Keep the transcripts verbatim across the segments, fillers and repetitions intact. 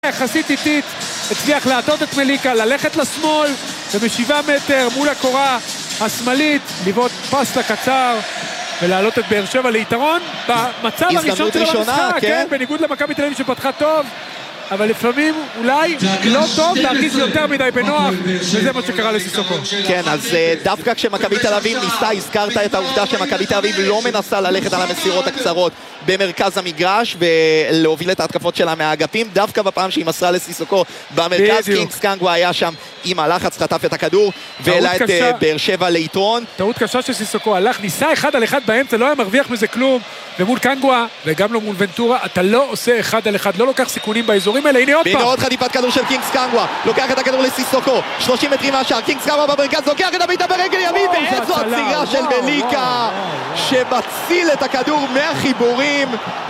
יחסית איטית, הצליח להטות את מליקה, ללכת לשמאל, ובשבעה מטר מול הקורה השמאלית, לבעוט פס לקצר, ולהעלות את באר שבע ליתרון, במצב הראשון שלו במשחק, כן? בניגוד למכבי תל אביב שפתחה טוב, אבל לפעמים אולי לא טוב להרגיש יותר מדי בנוח, וזה מה שקרה לסיסוקו. כן, אז דווקא כשמכבי תל אביב ניסה, הזכרת את העובדה שמכבי תל אביב לא מנסה ללכת על המסירות הקצרות במרכז המגרש ולהוביל את ההתקפות שלה מהאגפים, דווקא בפעם שהיא מסרה לסיסוקו במרכז, קינגס קנגווה היה שם עם הלחץ, חטף את הכדור והעלה את באר שבע ליתרון. טעות קשה שסיסוקו הלך, ניסה אחד על אחד באמצע, לא היה מרוויח מזה כלום, ומול קנגווה וגם לא מול ונטורה, אתה לא עושה אחד על אחד, לא לוקח סיכונים באזורים האלה. הנה עוד פעם. והנה עוד חטיפת כדור של קינגס קנגווה, לוקח את הכדור לסיסוקו, שלושים מטרים מהשאר, קינגס קנגווה במרכז, לוקח את הביתה ברגל ימין, ואיזו הצירה של מליקה, שמציל את הכדור מהחיבורים,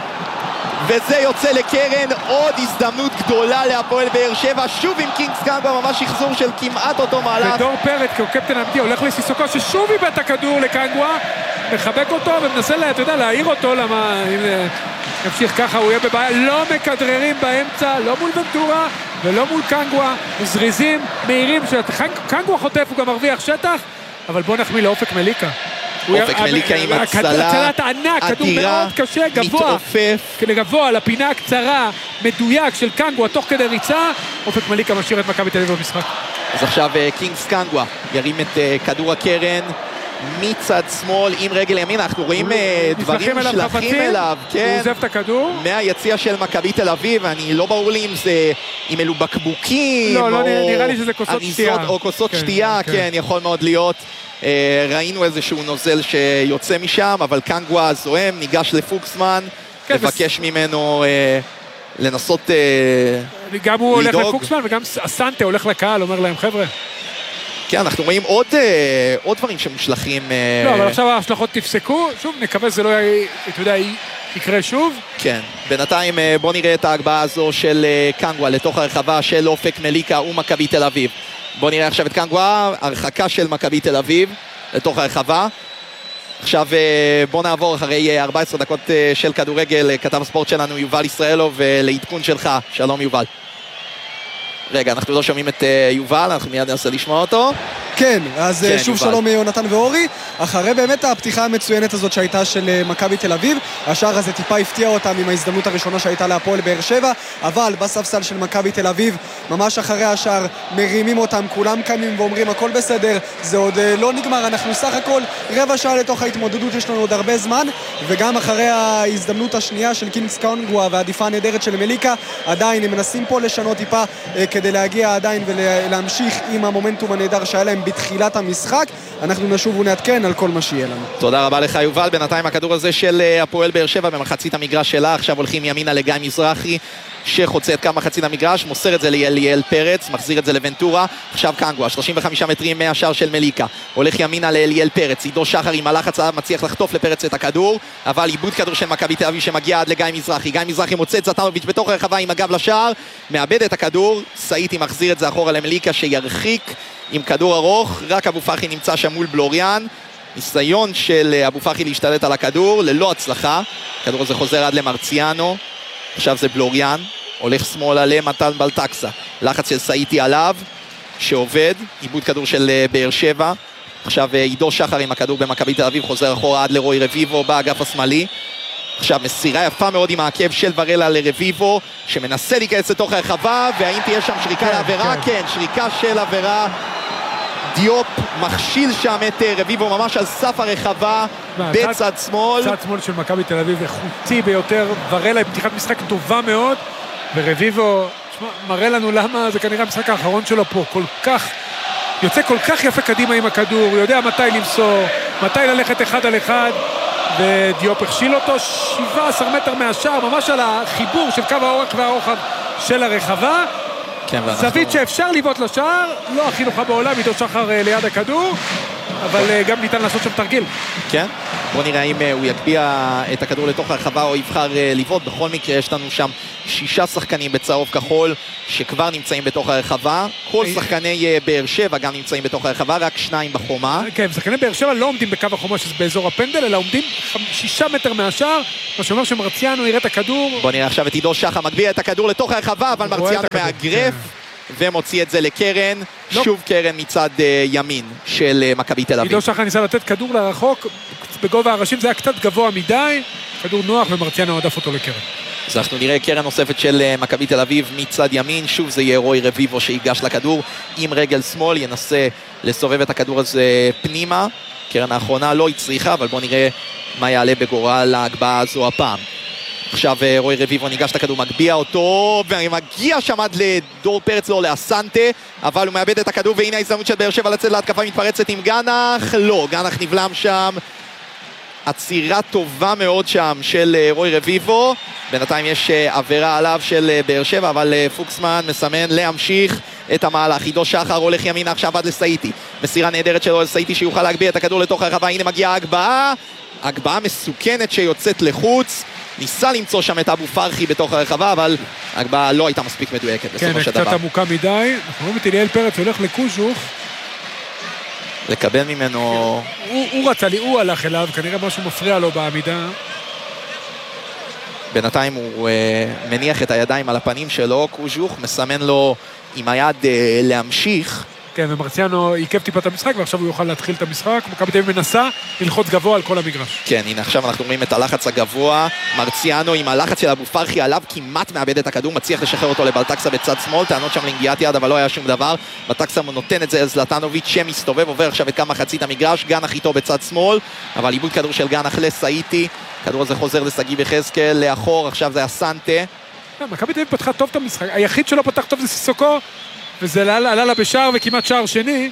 וזה יוצא לקרן. עוד הזדמנות גדולה להפועל באר שבע, שוב עם קינגס קנגווה, ממש שחזור של כמעט אותו מהלך. ודור פרץ, כקפטן אמיתי, הולך לסיסוקו, ששוב איבד את הכדור לקנגווה, מחבק אותו ומנסה לה, אתה יודע, להעיר אותו, למה אם ימשיך ככה הוא יהיה בבעיה. לא מכדררים באמצע, לא מול ונטורה ולא מול קנגווה, זריזים, מהירים, שקנגווה חוטף, הוא גם מרוויח שטח, אבל בוא נחמיא לאופק מליקה. אופק מליקה עם הצלה אדירה, מתעופף גבוה לפינה הקצרה, מדויק של קנגווה תוך כדי ריצה. אופק מליקה משאיר את מכבי תל אביב במשחק. אז עכשיו קינגס קנגווה ירים את כדור הקרן מצד שמאל עם רגל ימין, אנחנו רואים דברים נשלחים אליו, הוא עוזב את הכדור מהיציע של מכבי תל אביב, אני לא ברור לי אם זה, אם אלו בקבוקים לא, לא, נראה לי שזה כוסות שתייה או כוסות שתייה, כן, יכול מאוד להיות. ראינו איזשהו נוזל שיוצא משם, אבל קנגווה זוהם, ניגש לפוקסמן, לבקש ממנו לנסות לדאוג. גם הוא הולך לפוקסמן וגם הסנטה הולך לקהל, אומר להם חבר'ה. כן, אנחנו רואים עוד, עוד דברים שמושלכים. לא, אבל עכשיו ההשלכות תפסקו, שוב נקווה שזה לא אתה יודע, יקרה שוב. כן, בינתיים בוא נראה את ההגבהה הזו של קנגווה לתוך הרחבה של אופק מליקה ומכבי תל אביב. בוא נראה עכשיו את קנגווה, הרחקה של מכבי תל אביב לתוך הרחבה. עכשיו בוא נעבור אחרי ארבע עשרה דקות של כדורגל, כתב הספורט שלנו יובל ישראלוב, ולעדכון שלך, שלום יובל. רגע, אנחנו לא שומעים את יובל, אנחנו מיד ננסה לשמוע אותו. כן, אז כן, שוב יובל. שלום יונתן ואורי. אחרי באמת הפתיחה המצוינת הזאת שהייתה של מכבי תל אביב, השער הזה טיפה הפתיע אותם עם ההזדמנות הראשונה שהייתה להפועל באר שבע, אבל בספסל של מכבי תל אביב, ממש אחרי השער, מרימים אותם, כולם קמים ואומרים הכל בסדר, זה עוד לא נגמר, אנחנו סך הכל רבע שעה לתוך ההתמודדות, יש לנו עוד הרבה זמן, וגם אחרי ההזדמנות השנייה של קינגס קנגווה והעדיפה הנהדרת של מליקה, עדיין הם מנסים פה לשנות טיפה כדי להגיע עדיין ולהמשיך עם המומנטום הנהדר שהיה להם בתחילת המשחק. אנחנו נשוב ונעדכן על כל מה שיהיה לנו. תודה רבה לך יובל. בינתיים הכדור הזה של הפועל באר שבע במחצית המגרש שלה, עכשיו הולכים ימינה לגיא מזרחי שחוצה את כמה מחצית המגרש, מוסר את זה לאליאל פרץ, מחזיר את זה לוונטורה. עכשיו קנגווה, שלושים וחמישה מטרים מהשער של מליקה, הולך ימינה לאליאל פרץ, עידו שחר עם הלחץ מצליח לחטוף לפרץ את הכדור, אבל איבוד כדור של מכבי תל אביב שמגיע עד לגיא מזרחי. גיא מזרחי מוצא את זטנוביץ' בתוך הרחבה עם הגב לשער, מאבד את הכדור, סאיטי מחזיר את זה אחורה למליקה שירחיק עם כדור ארוך, רק אבו פחי נמצא שם מול בלוריאן, ניסיון של אבו פחי להשתלט על הכדור ללא הצלחה, הכדור הזה חוזר עד למרציאנו. עכשיו זה בלוריאן, הולך שמאלה למתן בלטקסה, לחץ של סאיטי עליו שעובד, איבוד כדור של באר שבע. עכשיו עידו שחר עם הכדור במכבי תל אביב, חוזר אחורה עד לרוי רביבו באגף השמאלי. עכשיו מסירה יפה מאוד עם העקב של ורלה לרביבו שמנסה להיכנס לתוך הרחבה, והאם תהיה שם שריקה כן, לעבירה? כן. כן, שריקה של עבירה. דיופ מכשיל שם את רביבו ממש על סף הרחבה בצד שמאל. צד שמאל של מכבי תל אביב איכותי ביותר, ורלה היא פתיחת משחק טובה מאוד, ורביבו שמה, מראה לנו למה זה כנראה המשחק האחרון שלו פה, כל כך יוצא כל כך יפה קדימה עם הכדור, הוא יודע מתי למסור, מתי ללכת אחד על אחד, ודיופ הכשיל אותו שבעה עשר מטר מהשער, ממש על החיבור של קו האורך והרוחב של הרחבה. כן, זווית שאפשר לבעוט לשער, לא הכי נוחה בעולם, עידו שחר ליד הכדור, אבל גם ניתן לעשות שם תרגיל. כן. בוא נראה אם הוא יגביע את הכדור לתוך הרחבה או יבחר לבעוט. בכל מקרה יש לנו שם שישה שחקנים בצהוב כחול שכבר נמצאים בתוך הרחבה. כל שחקני באר שבע גם נמצאים בתוך הרחבה, רק שניים בחומה. כן, שחקני באר שבע לא עומדים בקו החומה שזה באזור הפנדל, אלא עומדים שישה מטר מהשאר, מה שאומר שמרציאנו יראה את הכדור. בוא נראה עכשיו את עידו שחר מגביע את הכדור לתוך הרחבה, אבל מרציאנו מאגרף ומוציא את זה לקרן. שוב קרן מצד ימין של מכבי תל אביב. עידו שחר ניסה לתת כדור לרחוק בגובה הראשים, זה היה קצת גבוה מדי, כדור נוח ומרציאנו עדף אותו לקרן. אז אנחנו נראה קרן נוספת של מכבי תל אביב מצד ימין, שוב זה יהיה רוי רביבו שיגש לכדור עם רגל שמאל, ינסה לסובב את הכדור הזה פנימה. קרן האחרונה לא הצליחה, אבל בואו נראה מה יעלה בגורל ההגבהה הזו הפעם. עכשיו רוי רביבו ניגש לכדור, מגביע אותו, ומגיע שם עד לדור פרץ, לא לאסנטה, אבל הוא מאבד את הכדור, והנה ההזדמנות של באר שבע לצאת להתקפה מתפרצת עם גנח, לא, גנח נבלם שם, עצירה טובה מאוד שם של רוי רביבו, בינתיים יש עבירה עליו של באר שבע, אבל פוקסמן מסמן להמשיך את המהלך. עידו שחר הולך ימינה עכשיו עד לסאיטי, מסירה נהדרת שלו לסאיטי שיוכל להגביע את הכדור לתוך הרחבה, הנה מגיעה ההגבהה, הגבהה מסוכנת שיוצאת לחוץ, ניסה למצוא שם את אבו פרחי בתוך הרחבה, אבל ההגבהה לא הייתה מספיק מדויקת בסופו של דבר. כן, קצת עמוקה מדי. אנחנו רואים את אליאל פרץ הולך לקוז'וך. לקבל ממנו... הוא, הוא רצה לי, הוא הלך אליו, כנראה משהו מפריע לו בעמידה. בינתיים הוא uh, מניח את הידיים על הפנים שלו, קוז'וך מסמן לו עם היד uh, להמשיך. כן, ומרציאנו עיכב טיפה את המשחק, ועכשיו הוא יוכל להתחיל את המשחק. מכבי תל אביב מנסה ללחוץ גבוה על כל המגרש. כן, הנה עכשיו אנחנו רואים את הלחץ הגבוה. מרציאנו עם הלחץ של אבו פרחי עליו, כמעט מאבד את הכדור, מצליח לשחרר אותו לבלטקסה בצד שמאל, טענות שם לנגיעת יד, אבל לא היה שום דבר. בלטקסה נותן את זה לזלטנוביץ' שמסתובב, עובר עכשיו את כמה חצית המגרש, גנח איתו בצד שמאל, אבל איבוד כדור של גנח לסאיטי. כדור הזה חוזר לסגיב יחזקאל לאחור, עכשיו זה הסנטה. מכבי תל אביב פתחה טוב את המשחק. היחיד שלא פתח טוב זה סיסוקו, וזה עלה, עלה לה בשער וכמעט שער שני.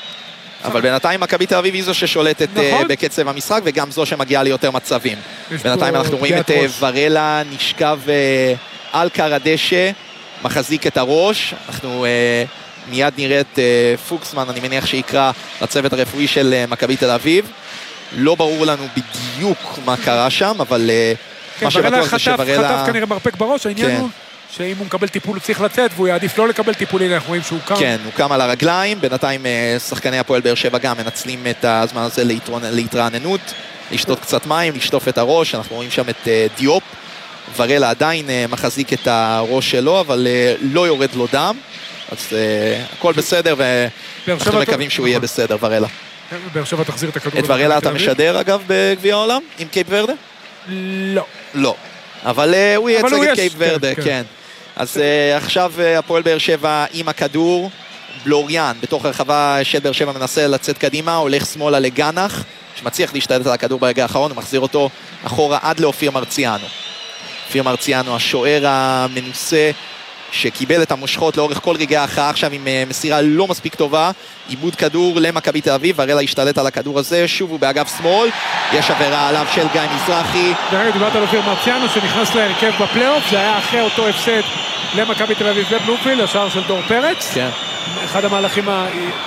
אבל בינתיים מכבי תל אביב היא זו ששולטת נכון? בקצב המשחק, וגם זו שמגיעה ליותר מצבים. בינתיים אנחנו רואים את ראש. ורלה נשכב על קר הדשא, מחזיק את הראש. אנחנו uh, מיד נראה את uh, פוקסמן, אני מניח שיקרא לצוות הרפואי של uh, מכבי תל אביב. לא ברור לנו בדיוק מה קרה שם, אבל uh, כן, מה שבטוח זה שוורלה... חטף כנראה מרפק בראש, העניין כן. הוא... שאם הוא מקבל טיפול הוא צריך לצאת, והוא יעדיף לא לקבל טיפול, הנה אנחנו רואים שהוא קם. כן, הוא קם על הרגליים, בינתיים שחקני הפועל באר שבע גם מנצלים את הזמן הזה להתרעננות, לשתות קצת מים, לשטוף את הראש, אנחנו רואים שם את דיופ, ורלה עדיין מחזיק את הראש שלו, אבל לא יורד לו דם, אז הכל בסדר, ואנחנו מקווים שהוא יהיה בסדר, ורלה. באר שבע תחזיר את הכדור. את ורלה אתה משדר אגב בגביע העולם, עם קייפ ורדה? לא. לא. אבל הוא ייצג את קייפ ורדה, כן. אז uh, עכשיו uh, הפועל באר שבע עם הכדור, בלוריאן בתוך הרחבה של באר שבע מנסה לצאת קדימה, הולך שמאלה לגנח, שמצליח להשתלט על הכדור ברגע האחרון, הוא מחזיר אותו אחורה עד לאופיר מרציאנו. אופיר מרציאנו, השוער המנוסה, שקיבל את המושכות לאורך כל רגעי ההכרעה, עכשיו עם uh, מסירה לא מספיק טובה, עיבוד כדור למכבי תל אביב, ורלה השתלט על הכדור הזה, שוב הוא באגף שמאל, יש עבירה עליו של גיא מזרחי. דרך דיברת על אופיר מרציאנו שנכנס להרכב בפלייאוף, זה היה אחרי אותו הפסד למכבי תל אביב בבלומפילד, השער של דור פרץ. כן. אחד המהלכים ה...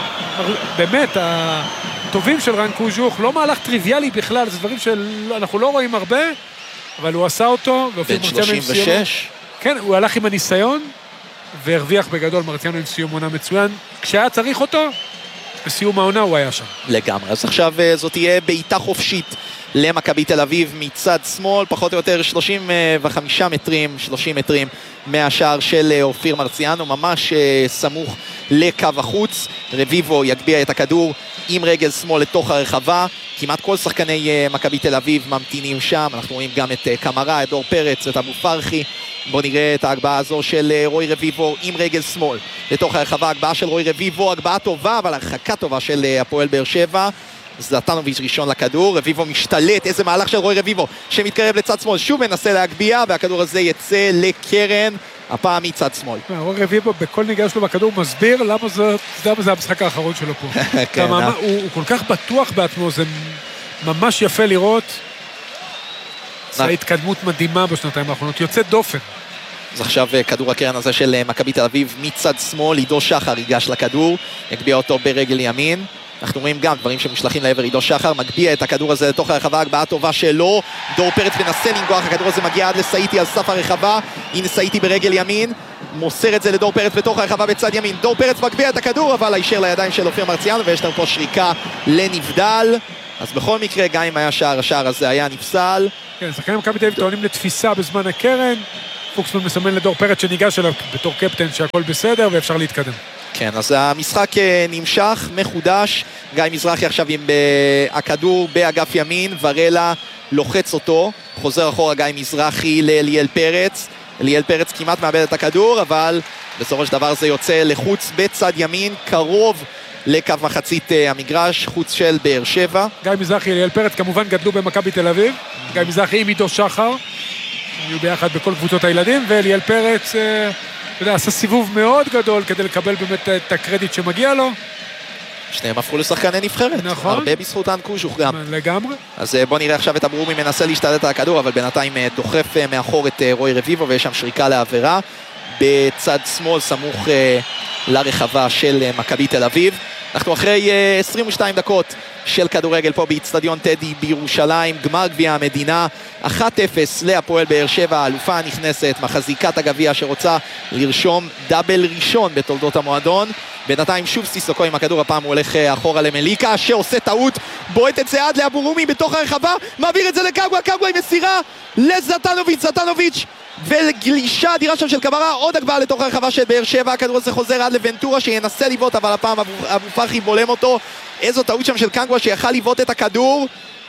באמת הטובים של רן קוז'וך, לא מהלך טריוויאלי בכלל, זה דברים שאנחנו לא רואים הרבה, אבל הוא עשה אותו, ואופיר מרציאנו עם שלושים ושש. כן, הוא הלך עם הניסיון, והרוויח בגדול מרציאנו עם סיום עונה מצוין. כשהיה צריך אותו, בסיום העונה הוא היה שם. לגמרי. אז עכשיו זאת תהיה בעיטה חופשית למכבי תל אביב מצד שמאל, פחות או יותר שלושים וחמישה מטרים, שלושים מטרים מהשער של אופיר מרציאנו, ממש סמוך לקו החוץ. רביבו יגביע את הכדור עם רגל שמאל לתוך הרחבה. כמעט כל שחקני מכבי תל אביב ממתינים שם. אנחנו רואים גם את קמרה, את דור פרץ, את אבו פרחי. בואו נראה את ההגבהה הזו של רוי רביבו עם רגל שמאל לתוך הרחבה, הגבהה של רוי רביבו, הגבהה טובה אבל הרחקה טובה של הפועל באר שבע. זלטנוביץ' ראשון לכדור, רביבו משתלט, איזה מהלך של רוי רביבו שמתקרב לצד שמאל, שוב מנסה להגביע והכדור הזה יצא לקרן, הפעם מצד שמאל. רוי רביבו בכל ניגע שלו בכדור מסביר למה זה, למה זה המשחק האחרון שלו פה. כן, הוא, הוא כל כך בטוח בעצמו, זה ממש יפה לראות. זו התקדמות מדהימה בשנתיים האחרונות, יוצאת דופן. אז עכשיו כדור הקרן הזה של מכבי תל אביב מצד שמאל, עידו שחר ייגש לכדור, הגביע אותו ברגל ימין, אנחנו רואים גם דברים שמשלחים לעבר עידו שחר, מגביע את הכדור הזה לתוך הרחבה, הגבהה טובה שלו, דור פרץ מנסה לנגוח, הכדור הזה מגיע עד לסאיטי על סף הרחבה, הנה סאיטי ברגל ימין, מוסר את זה לדור פרץ בתוך הרחבה בצד ימין, דור פרץ מגביע את הכדור, אבל הישר לידיים של אופיר מרציאנו, ויש לנו פה שריקה לנבדל, אז בכל מקרה, גם אם היה שער, השער הזה היה נפסל. כן, שחקנים מכבי תל אביב טוענים לתפיסה בזמן הקרן, פוקסמן מסמן לדור פרץ שניגש אליו בתור קפטן שהכל בסדר ואפשר להתקדם. כן, אז המשחק נמשך, מחודש, גיא מזרחי עכשיו עם הכדור באגף ימין, ורלה לוחץ אותו, חוזר אחורה גיא מזרחי לאליאל פרץ, אליאל פרץ כמעט מאבד את הכדור, אבל בסופו של דבר זה יוצא לחוץ בצד ימין, קרוב לקו מחצית המגרש, חוץ של באר שבע. גיא מזרחי, אליאל פרץ כמובן גדלו במכבי תל אביב, גיא מזרחי עם עידו שחר, היו ביחד בכל קבוצות הילדים, ואליאל פרץ, אתה יודע, עשה סיבוב מאוד גדול כדי לקבל באמת את הקרדיט שמגיע לו. שניהם הפכו לשחקני נבחרת, נכון. הרבה בזכות האנקושוך גם. לגמרי. אז בוא נראה עכשיו את אברומי מנסה להשתלט על הכדור, אבל בינתיים דוחף מאחור את רוי רביבו, ויש שם שריקה לעבירה, בצד שמאל סמוך לרחבה של מכבי תל אביב. אנחנו אחרי עשרים ושתיים דקות של כדורגל פה באצטדיון טדי בירושלים, גמר גביע המדינה, אחת אפס להפועל באר שבע, האלופה הנכנסת, מחזיקת הגביע שרוצה לרשום דאבל ראשון בתולדות המועדון. בינתיים שוב סיסוקו עם הכדור, הפעם הוא הולך אחורה למליקה שעושה טעות, בועט את זה עד לאבו רומי בתוך הרחבה, מעביר את זה לקגווה, קגווה עם מסירה לזטנוביץ', זטנוביץ' וגלישה אדירה שם של קמרה, עוד הגבהה לתוך הרחבה של באר שבע, הכדור הזה חוזר עד לוונטורה שינסה לבעוט, אבל הפעם אבו, אבו פרחי בולם אותו, איזו טעות שם של קגווה שיכל לבעוט את הכדור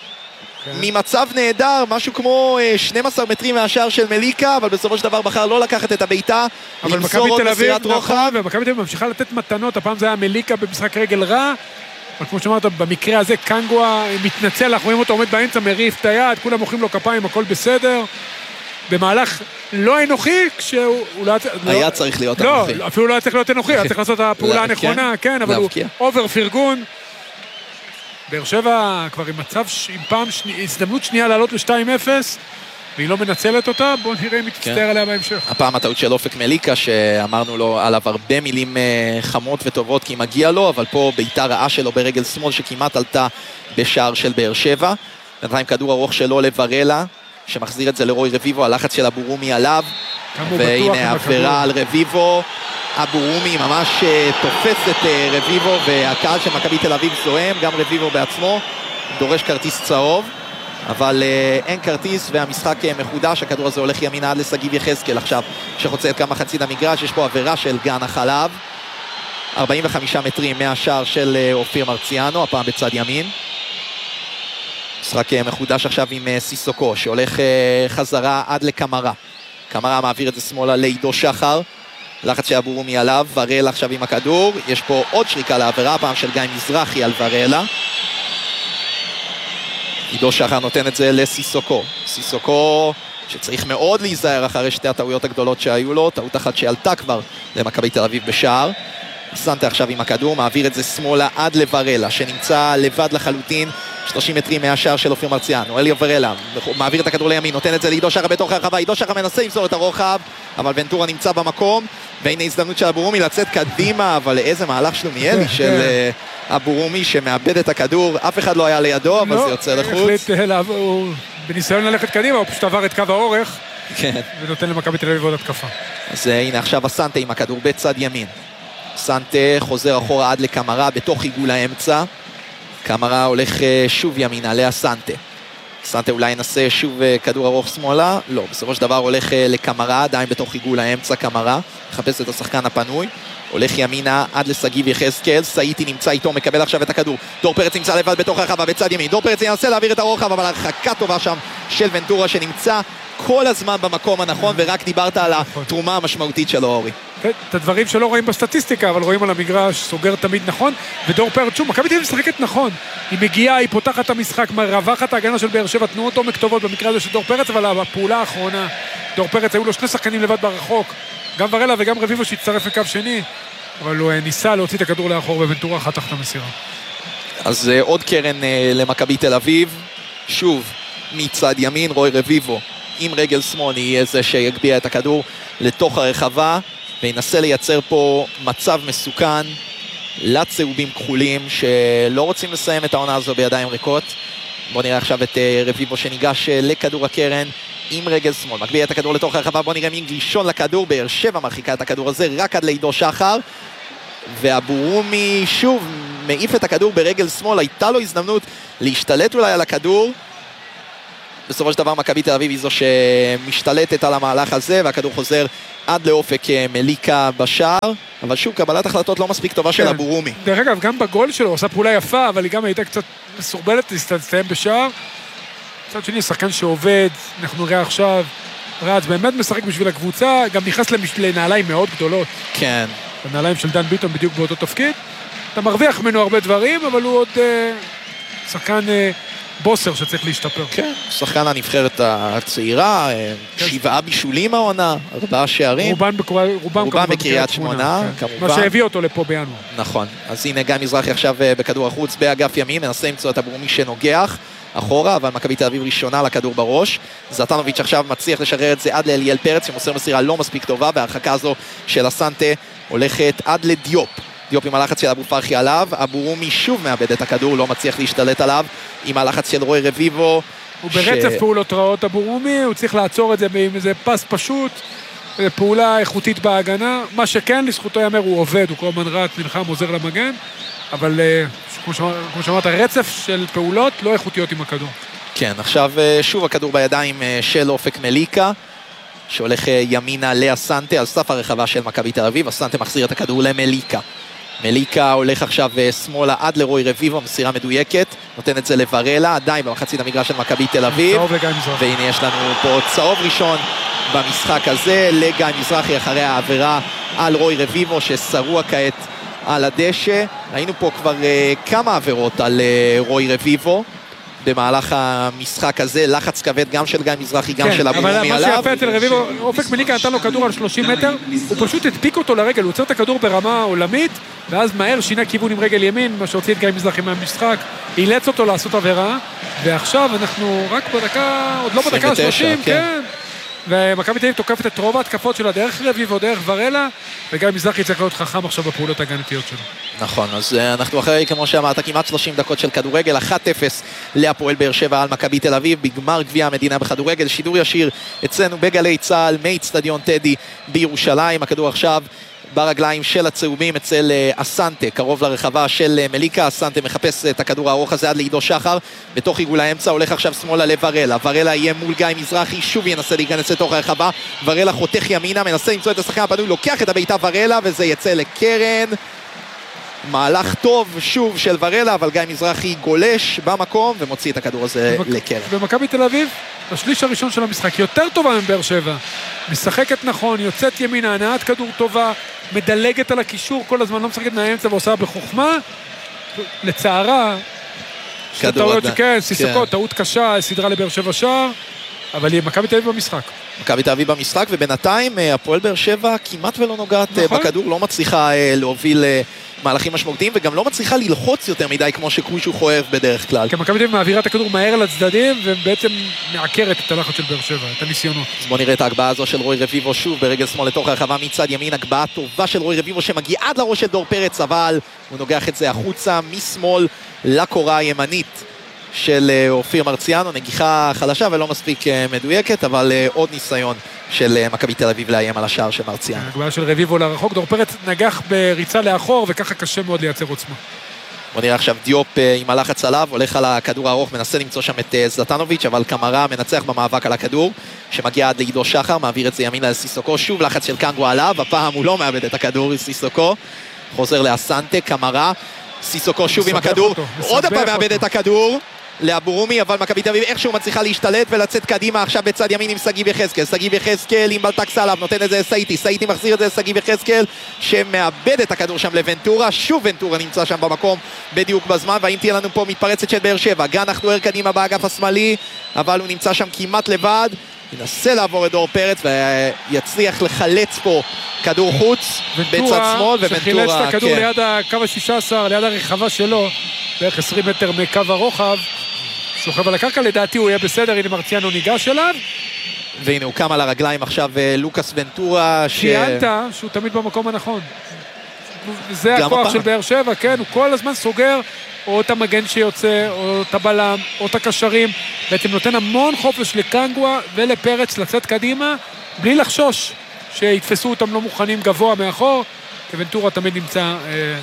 כן. ממצב נהדר, משהו כמו שנים עשר מטרים מהשער של מליקה, אבל בסופו של דבר בחר לא לקחת את הביתה, אבל מכבי תל אביב, נכון, ומכבי תל אביב ממשיכה לתת מתנות, הפעם זה היה מליקה במשחק רגל רע, אבל כמו שאמרת, במקרה הזה קנגווה מתנצל, אנחנו רואים אותו עומד באמצע, מריף את היד, כולם מוחאים לו כפיים, הכל בסדר. במהלך לא אנוכי, כשהוא היה צריך להיות אנוכי. לא, אפילו לא היה צריך להיות אנוכי, היה צריך לעשות את הפעולה הנכונה, כן, אבל הוא אובר פרגון. באר שבע כבר עם מצב, עם פעם, הזדמנות שנייה לעלות ל-שתיים אפס, והיא לא מנצלת אותה, בואו נראה אם היא תצטער עליה בהמשך. הפעם הטעות של אופק מליקה, שאמרנו לו עליו הרבה מילים חמות וטובות, כי מגיע לו, אבל פה בעיטה רעה שלו ברגל שמאל, שכמעט עלתה בשער של באר שבע. בינתיים כדור ארוך שלו לוורלה, שמחזיר את זה לרוי רביבו, הלחץ של אבו רומי עליו, והנה עבירה על רביבו, אבו רומי ממש תופס את רביבו, והקהל של מכבי תל אביב זוהם, גם רביבו בעצמו, דורש כרטיס צהוב, אבל אין כרטיס והמשחק מחודש, הכדור הזה הולך ימינה עד לסגיב יחזקאל עכשיו, שחוצה את כמה חצי המגרש, יש פה עבירה של גן החלב, ארבעים וחמישה מטרים מהשער של אופיר מרציאנו, הפעם בצד ימין. משחק מחודש עכשיו עם סיסוקו, שהולך חזרה עד לקמרה. קמרה מעביר את זה שמאלה לעידו שחר. לחץ של אבו רומי עליו, ורלה עכשיו עם הכדור. יש פה עוד שריקה לעבירה, פעם של גיא מזרחי על ורלה. עידו שחר נותן את זה לסיסוקו. סיסוקו שצריך מאוד להיזהר אחרי שתי הטעויות הגדולות שהיו לו. טעות אחת שעלתה כבר למכבי תל אביב בשער. סנטה עכשיו עם הכדור, מעביר את זה שמאלה עד לוורלה, שנמצא לבד לחלוטין. שלושים מטרים מהשער של אופיר מרציאנו, אליו ורלה, מעביר את הכדור לימין, נותן את זה לעידו שחר בתוך הרחבה, עידו שחר מנסה למסור את הרוחב, אבל ונטורה נמצא במקום, והנה הזדמנות של אבו רומי לצאת קדימה, אבל איזה מהלך שלומיאלי של אבו רומי שמאבד את הכדור, אף אחד לא היה לידו, אבל זה יוצא לחוץ. בניסיון ללכת קדימה, הוא פשוט עבר את קו האורך, ונותן למכבי תל אביב עוד התקפה. אז הנה עכשיו הסנטה עם הכדור בצד ימין. סנטה חוזר אחורה עד לקמרה בתוך עיגול האמצע. קמרה הולך שוב ימינה לאסנטה. סנטה אולי ינסה שוב כדור ארוך שמאלה, לא, בסופו של דבר הולך לקמרה, עדיין בתוך עיגול האמצע קמרה, מחפש את השחקן הפנוי, הולך ימינה עד לסגיב יחזקאל, סאיטי נמצא איתו, מקבל עכשיו את הכדור, דור פרץ נמצא לבד בתוך הרחבה בצד ימין, דור פרץ ינסה להעביר את הרוחב, אבל הרחקה טובה שם של ונטורה שנמצא כל הזמן במקום הנכון, ורק דיברת על התרומה המשמעותית שלו, אורי. את הדברים שלא רואים בסטטיסטיקה, אבל רואים על המגרש, סוגר תמיד נכון, ודור פרץ, שוב, מכבי תל אביב משחקת נכון, היא מגיעה, היא פותחת את המשחק, מרווחת ההגנה של באר שבע, תנועות עומק טובות במקרה הזה של דור פרץ, אבל הפעולה האחרונה, דור פרץ, היו לו שני שחקנים לבד ברחוק, גם ורלה וגם רביבו שהצטרף לקו שני, אבל הוא ניסה להוציא את הכדור לאחור, וונטורה חתך את המסירה. אז עוד קרן למכבי תל אביב, שוב, מצד ימין, רוי רביבו, עם רגל שמאל יהיה זה שיגביע את הכדור לתוך הרחבה, וינסה לייצר פה מצב מסוכן, לצהובים כחולים שלא רוצים לסיים את העונה הזו בידיים ריקות. בוא נראה עכשיו את רביבו שניגש לכדור הקרן עם רגל שמאל, מקביע את הכדור לתוך הרחבה, בוא נראה מי גלישון לכדור, באר שבע מרחיקה את הכדור הזה רק עד לעידו שחר, והבורומי שוב מעיף את הכדור ברגל שמאל, הייתה לו הזדמנות להשתלט אולי על הכדור, בסופו של דבר מכבי תל אביב היא זו שמשתלטת על המהלך הזה, והכדור חוזר עד לאופק מליקה בשער, אבל שוב, קבלת החלטות לא מספיק טובה של הבורומי. דרך אגב, גם בגול שלו, הוא עושה פעולה יפה, אבל היא גם הייתה קצת מסורבלת להסתיים בשער. מצד שני, שחקן שעובד, אנחנו נראה עכשיו, רץ, באמת משחק בשביל הקבוצה, גם נכנס לנעליים מאוד גדולות. כן. הנעליים של דן ביטון בדיוק באותו תפקיד. אתה מרוויח ממנו הרבה דברים, אבל הוא עוד אה, שחקן אה, בוסר שצריך להשתפר. כן, שחקן הנבחרת הצעירה, כן. שבעה בישולים העונה, ארבעה שערים. רובן, בקור... רובם, רובם בקריית שמונה, כן. כמובן. מה שהביא אותו לפה בינואר. נכון, אז הנה גיא מזרחי עכשיו בכדור החוץ באגף ימין, מנסה למצוא את הבורומי שנוגח. אחורה, אבל מכבי תל אביב ראשונה לכדור בראש. זלטנוביץ' עכשיו מצליח לשחרר את זה עד לאליאל פרץ, שמוסר מסירה לא מספיק טובה, וההרחקה הזו של הסנטה הולכת עד לדיופ. דיופ עם הלחץ של אבו פרחי עליו, הבורומי שוב מאבד את הכדור, לא מצליח להשתלט עליו, עם הלחץ של רוי רביבו. הוא ש... ברצף פעולות רעות הבורומי, הוא צריך לעצור את זה עם איזה פס פשוט, פעולה איכותית בהגנה, מה שכן לזכותו יאמר הוא עובד, הוא כל הזמן רץ, נלחם, עוזר למגן, אבל כמו שאמרת, רצף של פעולות לא איכותיות עם הכדור. כן, עכשיו שוב הכדור בידיים של אופק מליקה, שהולך ימינה לאסנטה על סף הרחבה של מכבי תל אביב, אסנטה מחזיר את הכדור למליקה. מליקה הולך עכשיו שמאלה עד לרוי רביבו, מסירה מדויקת, נותן את זה לברלה, עדיין במחצית המגרש של מכבי תל אביב. והנה יש לנו פה צהוב ראשון במשחק הזה, לגיא מזרחי אחרי העבירה על רוי רביבו ששרוע כעת על הדשא. ראינו פה כבר uh, כמה עבירות על uh, רוי רביבו במהלך המשחק הזה, לחץ כבד גם של גיא מזרחי, גם כן, של הבורומי עליו. אבל מה שיפה אצל רביבו, אופק מליקה נתן לו כדור על שלושים מטר, הוא פשוט הדפיק אותו לרגל, הוא עוצר את הכדור ברמה עולמית, ואז מהר שינה כיוון עם רגל ימין, מה שהוציא את גיא מזרחי מהמשחק, אילץ אותו לעשות עבירה, ועכשיו אנחנו רק בדקה, עוד לא בדקה שלושים, כן. כן. ומכבי תל אביב תוקפת את רוב ההתקפות שלה דרך רביבו, דרך ורלה, וגם מזרחי צריך להיות חכם עכשיו בפעולות הגנתיות שלו. נכון, אז אנחנו אחרי, כמו שאמרת, כמעט שלושים דקות של כדורגל, אחת אפס להפועל באר שבע על מכבי תל אביב, בגמר גביע המדינה בכדורגל, שידור ישיר אצלנו בגלי צהל, מאצטדיון טדי בירושלים, הכדור עכשיו ברגליים של הצהובים אצל אסנטה, קרוב לרחבה של מליקה, אסנטה מחפש את הכדור הארוך הזה עד לעידו שחר, בתוך עיגול האמצע הולך עכשיו שמאלה לברלה, ורלה יהיה מול גיא מזרחי, שוב ינסה להיכנס לתוך הרחבה, ורלה חותך ימינה, מנסה למצוא את השחקן הפנוי, לוקח את הביתה ורלה וזה יצא לקרן, מהלך טוב שוב של ורלה, אבל גיא מזרחי גולש במקום ומוציא את הכדור הזה ומק... לקרן. ומכבי תל אביב, השליש הראשון של המשחק, יותר טובה מבאר שבע, משחקת נכון, יוצאת ימינה, הנעת כדור טובה, מדלגת על הקישור, כל הזמן לא משחקת מהאמצע ועושה בחוכמה, לצערה, כדור עד... כן, סיסוקו, טעות קשה, סדרה לבאר שבע שער, אבל היא מכבי תל אביב במשחק. מכבי תל אביב במשחק, ובינתיים הפועל באר שבע כמעט ולא נוגעת נכון. בכדור, לא מצליחה להוביל מהלכים משמעותיים, וגם לא מצליחה ללחוץ יותר מדי כמו שקוישו חואב בדרך כלל. כי מכבי תל אביב מעבירה את הכדור מהר לצדדים, ובעצם מעקרת את הלחץ של באר שבע, את הניסיונות. אז בוא נראה את ההגבהה הזו של רוי רביבו שוב ברגל שמאל לתוך הרחבה מצד ימין, הגבהה טובה של רוי רביבו שמגיע עד לראש של דור פרץ, אבל הוא נוגח את זה החוצה משמאל לקורה הימנית של אופיר מרציאנו, נגיחה חלשה ולא מספיק מדויקת, אבל עוד ניסיון של מכבי תל אביב לאיים על השער של מרציאנו. הגבהה של רביבו לרחוק, דור פרץ נגח בריצה לאחור, וככה קשה מאוד לייצר עוצמה. בוא נראה עכשיו דיופ עם הלחץ עליו, הולך על הכדור הארוך, מנסה למצוא שם את זלטנוביץ', אבל קמרה מנצח במאבק על הכדור, שמגיע עד לעידו שחר, מעביר את זה ימינה לסיסוקו, שוב לחץ של קנגו עליו, הפעם הוא לא מאבד את הכדור, סיסוקו, חוזר לאסנטה, קמרה, סיסוקו שוב עם הכדור, עוד הפעם מאבד את הכדור, לאבורומי, אבל מכבי תל אביב איכשהו מצליחה להשתלט ולצאת קדימה עכשיו בצד ימין עם סגיב יחזקאל, סגיב יחזקאל עם בלטקס עליו, נותן את זה לסייטי, סייטי מחזיר את זה לסגיב יחזקאל שמאבד את הכדור שם לוונטורה, שוב ונטורה נמצא שם במקום בדיוק בזמן, והאם תהיה לנו פה מתפרצת של באר שבע, גן אחתואר קדימה באגף השמאלי, אבל הוא נמצא שם כמעט לבד, ינסה לעבור את דור פרץ ויצליח לחלץ פה כדור חוץ בצד שמאל, שחילץ את הכדור כן. ליד הקו ה-שישה עשר, ליד הרחבה שלו, בערך עשרים מטר מקו הרוחב, שוכב על הקרקע, לדעתי הוא יהיה בסדר, הנה מרציאנו ניגש אליו. והנה הוא קם על הרגליים עכשיו לוקאס ונטורה. ציינת ש... שהוא תמיד במקום הנכון. זה הכוח של באר שבע, כן, הוא כל הזמן סוגר או את המגן שיוצא, או את הבלם, או את הקשרים, בעצם נותן המון חופש לקנגווה ולפרץ לצאת קדימה, בלי לחשוש שיתפסו אותם לא מוכנים גבוה מאחור, כי ונטורה תמיד נמצא אה,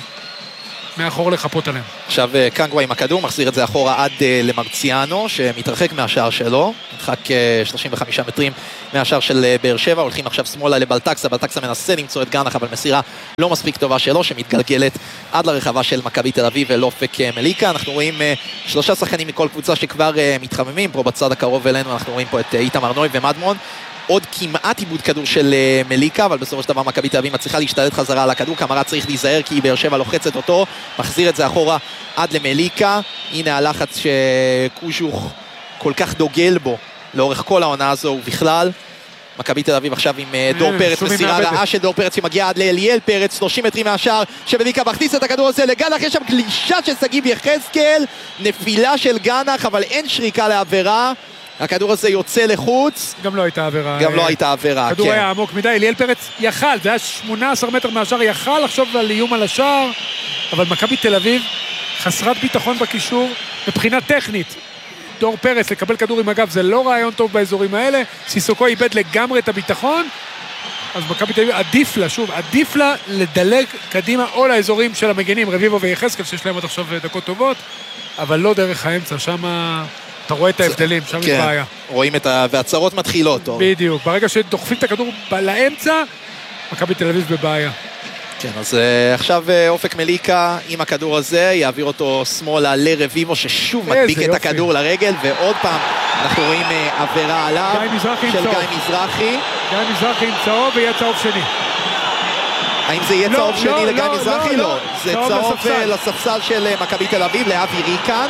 מאחור לחפות עליהם. עכשיו קנגווה עם הכדור, מחזיר את זה אחורה עד אה, למרציאנו, שמתרחק מהשער שלו, נדחק אה, שלושים וחמישה מטרים מהשער של אה, באר שבע, הולכים עכשיו שמאלה לבלטקסה, בלטקסה מנסה למצוא את גנח, אבל מסירה לא מספיק טובה שלו, שמתגלגלת עד לרחבה של מכבי תל אביב ולאופק אה, מליקה. אנחנו רואים אה, שלושה שחקנים מכל קבוצה שכבר אה, מתחממים, פה בצד הקרוב אלינו אנחנו רואים פה את אה, איתמר נוי ומדמון, עוד כמעט עיבוד כדור של uh, מליקה, אבל בסופו של דבר מכבי תל אביב מצליחה להשתלט חזרה על הכדור, קמרה צריך להיזהר כי באר שבע לוחצת אותו, מחזיר את זה אחורה עד למליקה, הנה הלחץ שקוז'וך כל כך דוגל בו לאורך כל העונה הזו ובכלל. מכבי תל אביב עכשיו עם uh, דור פרץ, מסירה רעה של דור פרץ שמגיעה עד לאליאל פרץ, שלושים מטרים מהשאר, שמליקה מכניס את הכדור הזה לגנח, יש שם גלישה של שגיב יחזקאל, נפילה של גנח, אבל אין שריקה לעבירה. הכדור הזה יוצא לחוץ. גם לא הייתה עבירה. גם לא הייתה עבירה, כן. הכדור היה עמוק מדי, אליאל פרץ יכל, זה היה שמונה עשרה מטר מהשאר, יכל לחשוב על איום על השער, אבל מכבי תל אביב חסרת ביטחון בקישור, מבחינה טכנית. דור פרץ לקבל כדור עם הגב, זה לא רעיון טוב באזורים האלה, סיסוקו איבד לגמרי את הביטחון, אז מכבי תל אביב עדיף לה, שוב, עדיף לה לדלג קדימה או לאזורים של המגנים, רביבו ויחזקאל, שיש להם עד עכשיו דקות טובות, אבל לא דרך האמצע, שמה... אתה רואה את ההבדלים, שם יש בעיה. רואים את ה... והצהרות מתחילות. בדיוק, ברגע שדוחפים את הכדור לאמצע, מכבי תל אביב בבעיה. כן, אז עכשיו אופק מליקה עם הכדור הזה, יעביר אותו שמאלה לרביבו, ששוב מדביק את הכדור לרגל, ועוד פעם אנחנו רואים עבירה עליו של גיא מזרחי. גיא מזרחי עם צהוב ויהיה צהוב שני. האם זה יהיה צהוב שני לגיא מזרחי? לא. זה צהוב לספסל של מכבי תל אביב, לאבי ריקן.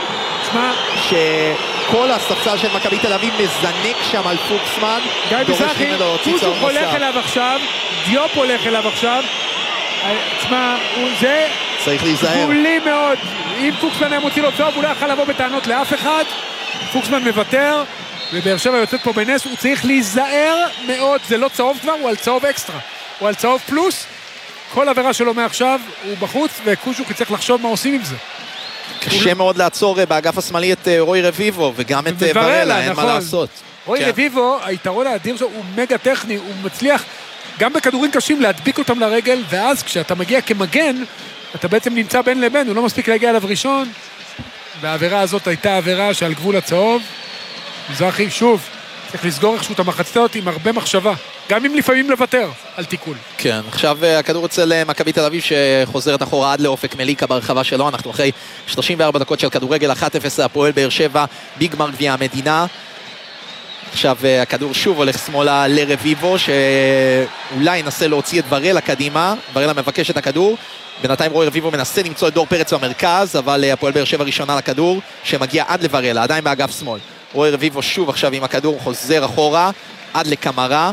שכל הספסל של מכבי תל אביב מזנק שם על פוקסמן. גיא מזרחי, קוז'וך הולך אליו עכשיו, דיופ הולך אליו עכשיו. תשמע, זה צריך להיזהר. גבולי מאוד. אם פוקסמן היה מוציא לו צהוב, הוא לא יכול לבוא בטענות לאף אחד. פוקסמן מוותר, ובאר שבע יוצאת פה בנס, הוא צריך להיזהר מאוד. זה לא צהוב כבר, הוא על צהוב אקסטרה. הוא על צהוב פלוס. כל עבירה שלו מעכשיו הוא בחוץ, וקוז'וך יצטרך לחשוב מה עושים עם זה. קשה מאוד לעצור באגף השמאלי את רוי רביבו, וגם את ורלה, אין מה לעשות. רוי רביבו, היתרון האדיר שלו הוא מגה טכני, הוא מצליח גם בכדורים קשים להדביק אותם לרגל, ואז כשאתה מגיע כמגן, אתה בעצם נמצא בין לבין, הוא לא מספיק להגיע אליו ראשון, והעבירה הזאת הייתה עבירה שעל גבול הצהוב. מזרחי, שוב, צריך לסגור איכשהו את המחצית הזאת עם הרבה מחשבה, גם אם לפעמים לוותר על תיקול. כן, עכשיו הכדור אצל מכבי תל אביב שחוזרת אחורה עד לאופק מליקה ברחבה שלו, אנחנו אחרי שלושים וארבע דקות של כדורגל, אחת אפס הפועל באר שבע, ביג גמר גביע המדינה. עכשיו הכדור שוב הולך שמאלה לרביבו, שאולי ינסה להוציא את ורלה קדימה, ורלה מבקש את הכדור, בינתיים רוי רביבו מנסה למצוא את דור פרץ במרכז, אבל הפועל באר שבע ראשונה לכדור, שמגיע עד לוורלה, עדיין באגף שמאל. רוי רביבו שוב עכשיו עם הכדור, חוזר אחורה, עד לקמרה,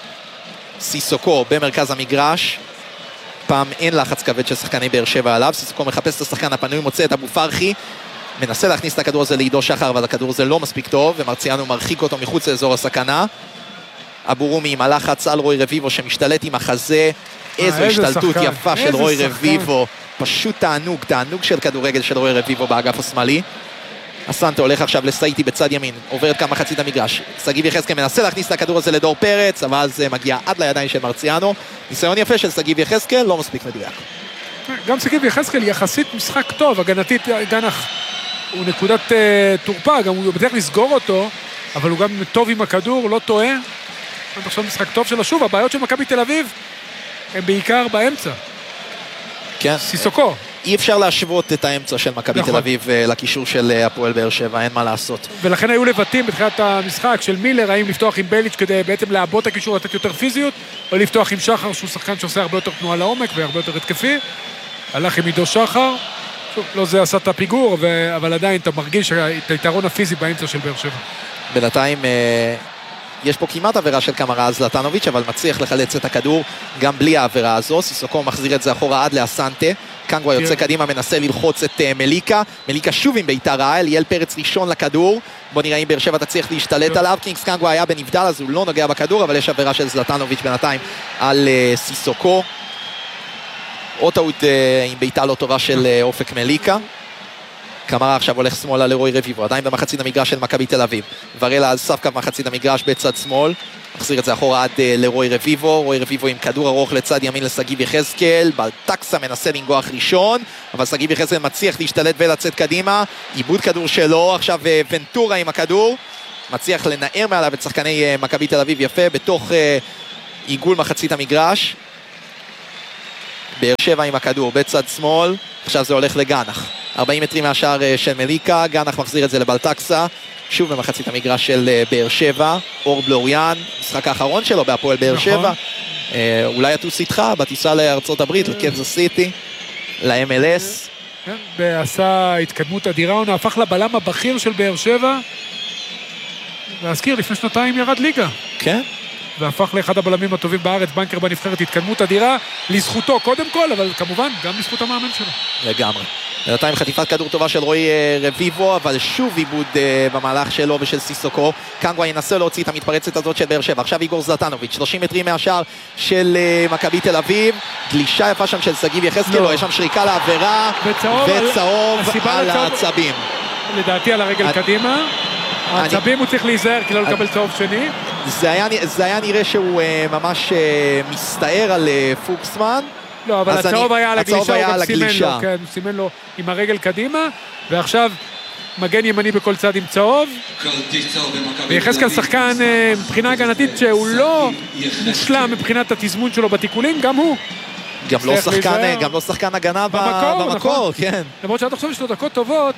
סיסוקו במרכז המגרש, פעם אין לחץ כבד של שחקני באר שבע עליו, סיסוקו מחפש את השחקן הפנוי, מוצא את אבו פרחי, מנסה להכניס את הכדור הזה לעידו שחר, אבל הכדור הזה לא מספיק טוב, ומרציאנו מרחיק אותו מחוץ לאזור הסכנה. אבו רומי עם הלחץ על רוי רביבו שמשתלט עם החזה, איזו השתלטות יפה של רוי רביבו, פשוט תענוג, תענוג של כדורגל של רוי רביבו באגף השמאלי. אסנטה הולך עכשיו לסייטי בצד ימין, עוברת כמה מחצית המגרש, סגיב יחזקאל מנסה להכניס את הכדור הזה לדור פרץ, אבל זה מגיע עד לידיים של מרציאנו, ניסיון יפה של סגיב יחזקאל, לא מספיק מדויק. גם סגיב יחזקאל יחסית משחק טוב, הגנתית גנח הוא נקודת uh, תורפה, גם הוא בדרך לסגור אותו, אבל הוא גם טוב עם הכדור, לא טועה, עכשיו משחק טוב שלו. שוב, הבעיות של מכבי תל אביב הם בעיקר באמצע. כן. סיסוקו. אי אפשר להשוות את האמצע של מכבי נכון. תל אביב לקישור של הפועל באר שבע, אין מה לעשות. ולכן היו לבטים בתחילת המשחק של מילר, האם לפתוח עם בליץ' כדי בעצם לעבות הקישור, לתת יותר פיזיות, או לפתוח עם שחר, שהוא שחקן שעושה הרבה יותר תנועה לעומק והרבה יותר התקפי. הלך עם עידו שחר, שוב, לא זה עשה את הפיגור, ו... אבל עדיין אתה מרגיש את היתרון הפיזי באמצע של באר שבע. בינתיים יש פה כמעט עבירה של קמרה זלטנוביץ', אבל מצליח לחלץ את הכדור גם בלי העבירה הזו. סיסוקו מחזיר את זה אחורה עד לאסנטה, קנגווה יוצא קדימה, מנסה ללחוץ את מליקה, מליקה שוב עם ביתר רעה, אליאל פרץ ראשון לכדור, בוא נראה אם באר שבע תצליח להשתלט עליו. קינגס קנגווה היה בנבדל אז הוא לא נוגע בכדור, אבל יש עבירה של זלטנוביץ' בינתיים על סיסוקו. עוד טעות עם ביתה לא טובה של אופק מליקה. קמרה עכשיו הולך שמאלה לרוי רביבו, עדיין במחצית המגרש של מכבי תל אביב. ורלה על סף קו מחצית המגרש בצד שמאל, מחזיר את זה אחורה עד לרוי רביבו, רוי רביבו עם כדור ארוך לצד ימין לסגיב יחזקאל, בלטקסה מנסה לנגוח ראשון, אבל סגיב יחזקאל מצליח להשתלט ולצאת קדימה, עיבוד כדור שלו, עכשיו ונטורה עם הכדור, מצליח לנער מעליו את שחקני מכבי תל אביב יפה, בתוך עיגול מחצית המגרש. באר שבע עם הכדור בצד שמאל, עכשיו זה הולך לגנח. ארבעים מטרים מהשער של מליקה, גנח מחזיר את זה לבלטקסה, שוב במחצית המגרש של באר שבע, אור בלוריאן, משחק האחרון שלו בהפועל באר שבע. אה, אולי יטוס איתך בטיסה לארצות הברית, לקנזס סיטי, ל-אם אל אס. כן, ועשה התקדמות אדירה, הוא הפך לבלם הבכיר של באר שבע, להזכיר, לפני שנתיים ירד ליגה. כן. והפך לאחד הבלמים הטובים בארץ, בנקר בנבחרת, התקדמות אדירה, לזכותו קודם כל, אבל כמובן גם לזכות המאמן שלו. לגמרי. בינתיים חטיפת כדור טובה של רועי רביבו, אבל שוב עיבוד במהלך שלו ושל סיסוקו. קנגווה ינסה להוציא את המתפרצת הזאת של באר שבע. עכשיו איגור זלטנוביץ', שלושים מטרים מהשער של מכבי תל אביב. גלישה יפה שם של סגיב יחזקאל, יש שם שריקה לעבירה, וצהוב על העצבים. לדעתי על הרגל קדימה. העצבים הוא צריך להיזהר כי לא לקבל צהוב שני. זה היה, זה היה נראה שהוא uh, ממש uh, מסתער על uh, פוקסמן. לא, אבל הצהוב היה על הגלישה, היה הוא גם סימן הגלישה. לו, כן, הוא סימן לו עם הרגל קדימה, ועכשיו מגן ימני בכל צד עם צהוב. ויחזקאל שחקן uh, מבחינה הגנתית שהוא לא מושלם מבחינת התזמון שלו בתיקולים, גם הוא. גם לא שחקן, גם לא שחקן הגנה במקור, במקור, כן. למרות שעד עכשיו יש לו דקות טובות,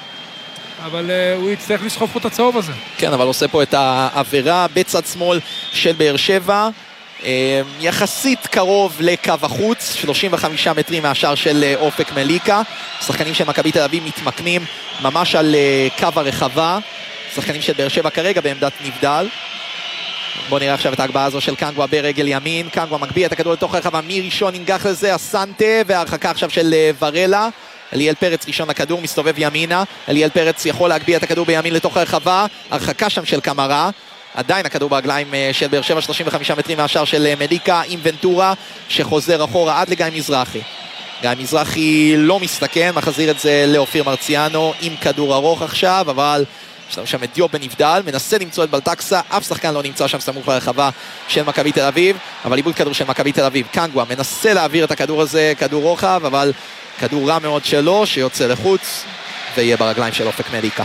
אבל uh, הוא יצטרך לסחוב פה את הצהוב הזה. כן, אבל עושה פה את העבירה בצד שמאל של באר שבע, uh, יחסית קרוב לקו החוץ, שלושים וחמישה מטרים מהשאר של uh, אופק מליקה. שחקנים של מכבי תל אביב מתמקמים ממש על uh, קו הרחבה, שחקנים של באר שבע כרגע בעמדת נבדל. בואו נראה עכשיו את ההגבהה הזו של קנגווה ברגל ימין, קנגווה מגביה את הכדור לתוך הרחבה, מי ראשון ינגח לזה, הסנטה, וההרחקה עכשיו של uh, ורלה. אליאל פרץ ראשון הכדור, מסתובב ימינה, אליאל פרץ יכול להגביה את הכדור בימין לתוך הרחבה, הרחקה שם של קמרה, עדיין הכדור ברגליים של באר שבע, שלושים וחמישה מטרים מהשאר של מליקה, עם ונטורה שחוזר אחורה עד לגיא מזרחי. גיא מזרחי לא מסתכן, מחזיר את זה לאופיר מרציאנו עם כדור ארוך עכשיו, אבל יש לנו שם את דיוב בנבדל, מנסה למצוא את בלטקסה, אף שחקן לא נמצא שם סמוך לרחבה של מכבי תל אביב, אבל איבוד כדור של מכבי תל אביב. קנגווה מנסה להעביר את הכדור הזה, כדור רוחב, אבל כדור רע מאוד שלו, שיוצא לחוץ, ויהיה ברגליים של אופק מליקה.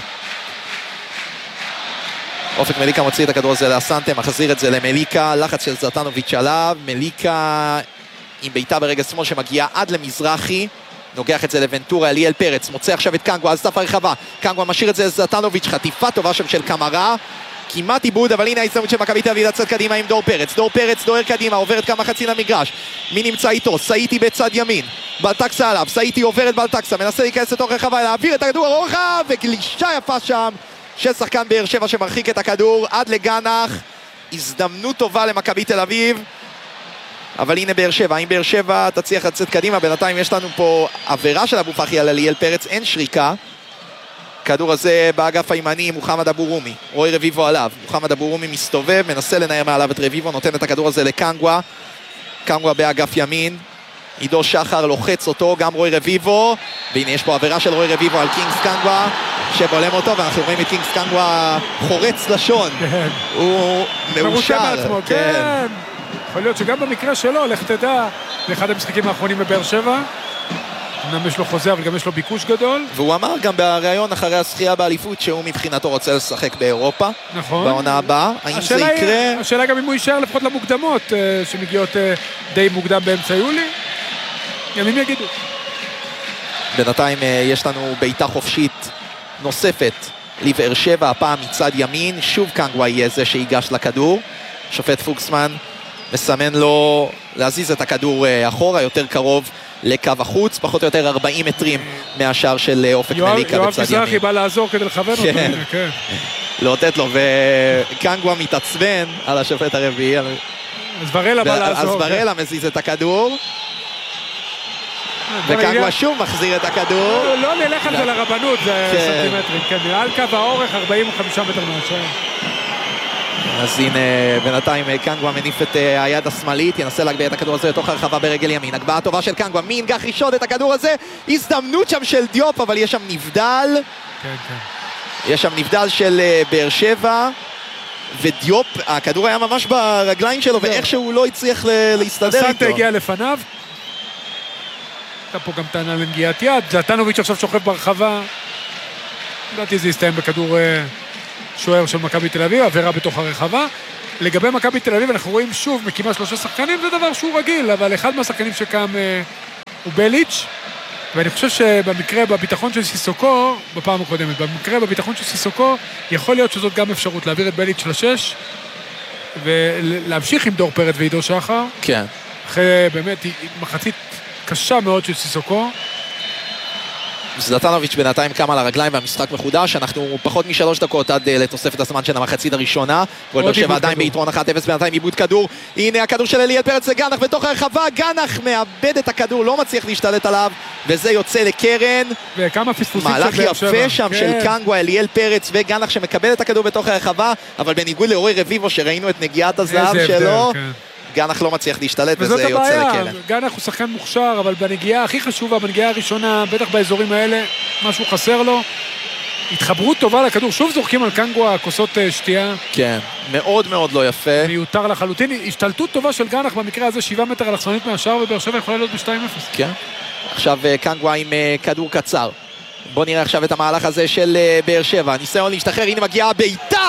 אופק מליקה מוציא את הכדור הזה לאסנטה, מחזיר את זה למליקה, לחץ של זלטנוביץ' עליו, מליקה עם ביתה ברגע שמאל שמגיעה עד למזרחי, נוגח את זה לוונטורה, אליאל פרץ, מוצא עכשיו את קנגווה על סף הרחבה, קנגווה משאיר את זה לזלטנוביץ', חטיפה טובה שם של קמרה, כמעט איבוד, אבל הנה ההזדמנות של מכבי תל אביב לצאת קדימה עם דור פרץ, דור פרץ דוהר קדימה, עוברת כמה חצי למגרש, מי נמצא איתו? סאיטי בצד ימין, בלטקסה עליו, סאיטי עוברת בלטקסה, מנסה להיכנס לתוך רחבה, להעביר את הכדור הרוחב, וגלישה יפה שם של שחקן באר שבע שמרחיק את הכדור עד לגנח, הזדמנות טובה למכבי תל אביב, אבל הנה באר שבע, אם באר שבע תצליח לצאת קדימה, בינתיים יש לנו פה עבירה של אבו פחי על אליאל פרץ, אין שריקה, כדור הזה באגף הימני, מוחמד אבו רומי, רועי רביבו עליו, מוחמד אבו רומי מסתובב, מנסה לנער מעליו את רביבו, נותן את הכדור הזה לקנגווה, קנגווה באגף ימין, עידו שחר לוחץ אותו, גם רועי רביבו, והנה יש פה עבירה של רועי רביבו על קינגס קנגווה, שבולם אותו, ואנחנו רואים את קינגס קנגווה חורץ לשון, כן. הוא מאושר, בעצמו, כן. כן. יכול להיות שגם במקרה שלו, לך תדע, לאחד המשחקים האחרונים בבאר שבע, אמנם יש לו חוזה, אבל גם יש לו ביקוש גדול. והוא אמר גם בראיון אחרי הזכייה באליפות, שהוא מבחינתו רוצה לשחק באירופה. נכון. בעונה הבאה. האם זה יקרה? השאלה גם אם הוא יישאר לפחות למוקדמות, שמגיעות די מוקדם באמצע יולי. ימים יגידו. בינתיים יש לנו בעיטה חופשית נוספת לבאר שבע, הפעם מצד ימין. שוב קנגווה יהיה זה שיגש לכדור. שופט פוקסמן מסמן לו להזיז את הכדור אחורה, יותר קרוב לקו החוץ, פחות או יותר ארבעים מטרים מהשאר של אופק מליקה בצד ימין. יואב מזרחי בא לעזור כדי לכוון אותו. כן, לתת לו, וקנגווה מתעצבן על השופט הרביעי. אז ורלה בא לעזור. אז ורלה מזיז את הכדור, וקנגווה שוב מחזיר את הכדור. לא נלך על זה לרבנות, זה סנטימטרים, כן, נראה על קו האורך ארבעים וחמישה מטר מהשאר. אז הנה בינתיים קנגווה מניף את היד השמאלית, ינסה להגביה את הכדור הזה לתוך הרחבה ברגל ימין. הגבהה טובה של קנגווה, מי ינגח ראשון את הכדור הזה, הזדמנות שם של דיופ, אבל יש שם נבדל. כן, כן. יש שם נבדל של באר שבע, ודיופ, הכדור היה ממש ברגליים שלו, ואיכשהו לא הצליח להסתדר איתו. הסנטה הגיע לפניו. הייתה פה גם טענה לנגיעת יד, זלטנוביץ' עכשיו שוכב ברחבה. לדעתי זה יסתיים בכדור שוער של מכבי תל אביב, עבירה בתוך הרחבה. לגבי מכבי תל אביב אנחנו רואים שוב מקימה שלושה שחקנים, זה דבר שהוא רגיל, אבל אחד מהשחקנים שקם הוא בליץ', ואני חושב שבמקרה בביטחון של סיסוקו, בפעם הקודמת, במקרה בביטחון של סיסוקו, יכול להיות שזאת גם אפשרות להעביר את בליץ' לשש, ולהמשיך עם דור פרץ ועידו שחר. כן. אחרי באמת מחצית קשה מאוד של סיסוקו. זלטנוביץ' בינתיים קם על הרגליים והמשחק מחודש, אנחנו פחות משלוש דקות עד לתוספת הזמן של המחצית הראשונה. הפועל באר שבע עדיין ביתרון אחת אפס, בינתיים עיבוד כדור. הנה הכדור של אליאל פרץ לגנח בתוך הרחבה, גנח מאבד את הכדור, לא מצליח להשתלט עליו, וזה יוצא לקרן. וכמה פספוסים מהלך יפה שם של קנגווה, אליאל פרץ וגנח שמקבל את הכדור בתוך הרחבה, אבל בניגוד לאורי רביבו שראינו את נגיעת הזהב שלו, גנח לא מצליח להשתלט וזה יוצא לקרן. גנח הוא שחקן מוכשר, אבל בנגיעה הכי חשובה, בנגיעה הראשונה, בטח באזורים האלה, משהו חסר לו. התחברות טובה לכדור, שוב זורקים על קנגווה כוסות שתייה. כן, מאוד מאוד לא יפה. מיותר לחלוטין, השתלטות טובה של גנח במקרה הזה, שבעה מטר אלכסונית מהשאר, ובאר שבע יכולה להיות ב-שתיים אפס. כן. עכשיו קנגווה עם כדור קצר. בוא נראה עכשיו את המהלך הזה של באר שבע. ניסיון להשתחרר, הנה מגיעה בעיטה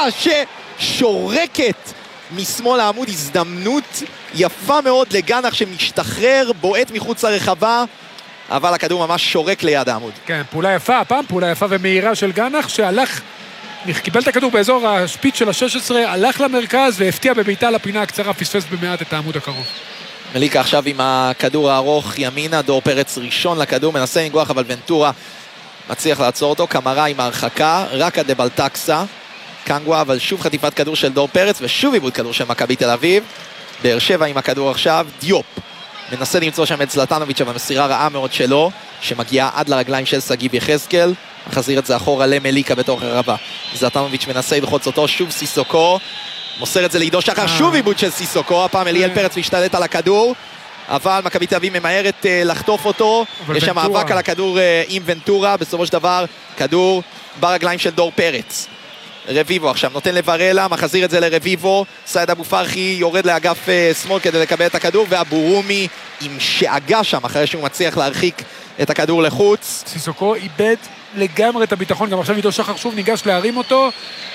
ששורקת משמאל העמוד, הזדמנות יפה מאוד לגנח שמשתחרר, בועט מחוץ לרחבה, אבל הכדור ממש שורק ליד העמוד. כן, פעולה יפה, הפעם פעולה יפה ומהירה של גנח, שהלך, קיבל את הכדור באזור השפיץ של ה-שש עשרה, הלך למרכז והפתיע בביתה לפינה הקצרה, פספס במעט את העמוד הקרוב. מליקה עכשיו עם הכדור הארוך ימינה, דור פרץ ראשון לכדור, מנסה לנגוח, אבל ונטורה מצליח לעצור אותו, קמרה עם ההרחקה, רק עד בלטקסה. קנגווה, אבל שוב חטיפת כדור של דור פרץ, ושוב עיבוד כדור של מכבי תל אביב. באר שבע עם הכדור עכשיו, דיופ. מנסה למצוא שם את זלטנוביץ', אבל מסירה רעה מאוד שלו, שמגיעה עד לרגליים של סגיב יחזקאל. מחזיר את זה אחורה למליקה בתוך הרחבה. זלטנוביץ' מנסה ללחוץ אותו, שוב סיסוקו. מוסר את זה לעידו שחר, שוב עיבוד של סיסוקו. הפעם אליאל פרץ משתלט על הכדור, אבל מכבי תל אביב ממהרת לחטוף אותו. יש שם מאבק על הכדור עם ונטורה. בסופו של דבר, כדור ברגליים של דור פרץ. רביבו עכשיו נותן לברלה, מחזיר את זה לרביבו, סייד אבו פרחי יורד לאגף שמאל כדי לקבל את הכדור, ואבורומי עם שאגה שם אחרי שהוא מצליח להרחיק את הכדור לחוץ. סיסוקו איבד לגמרי את הביטחון, גם עכשיו עידו שחר שוב ניגש להרים אותו.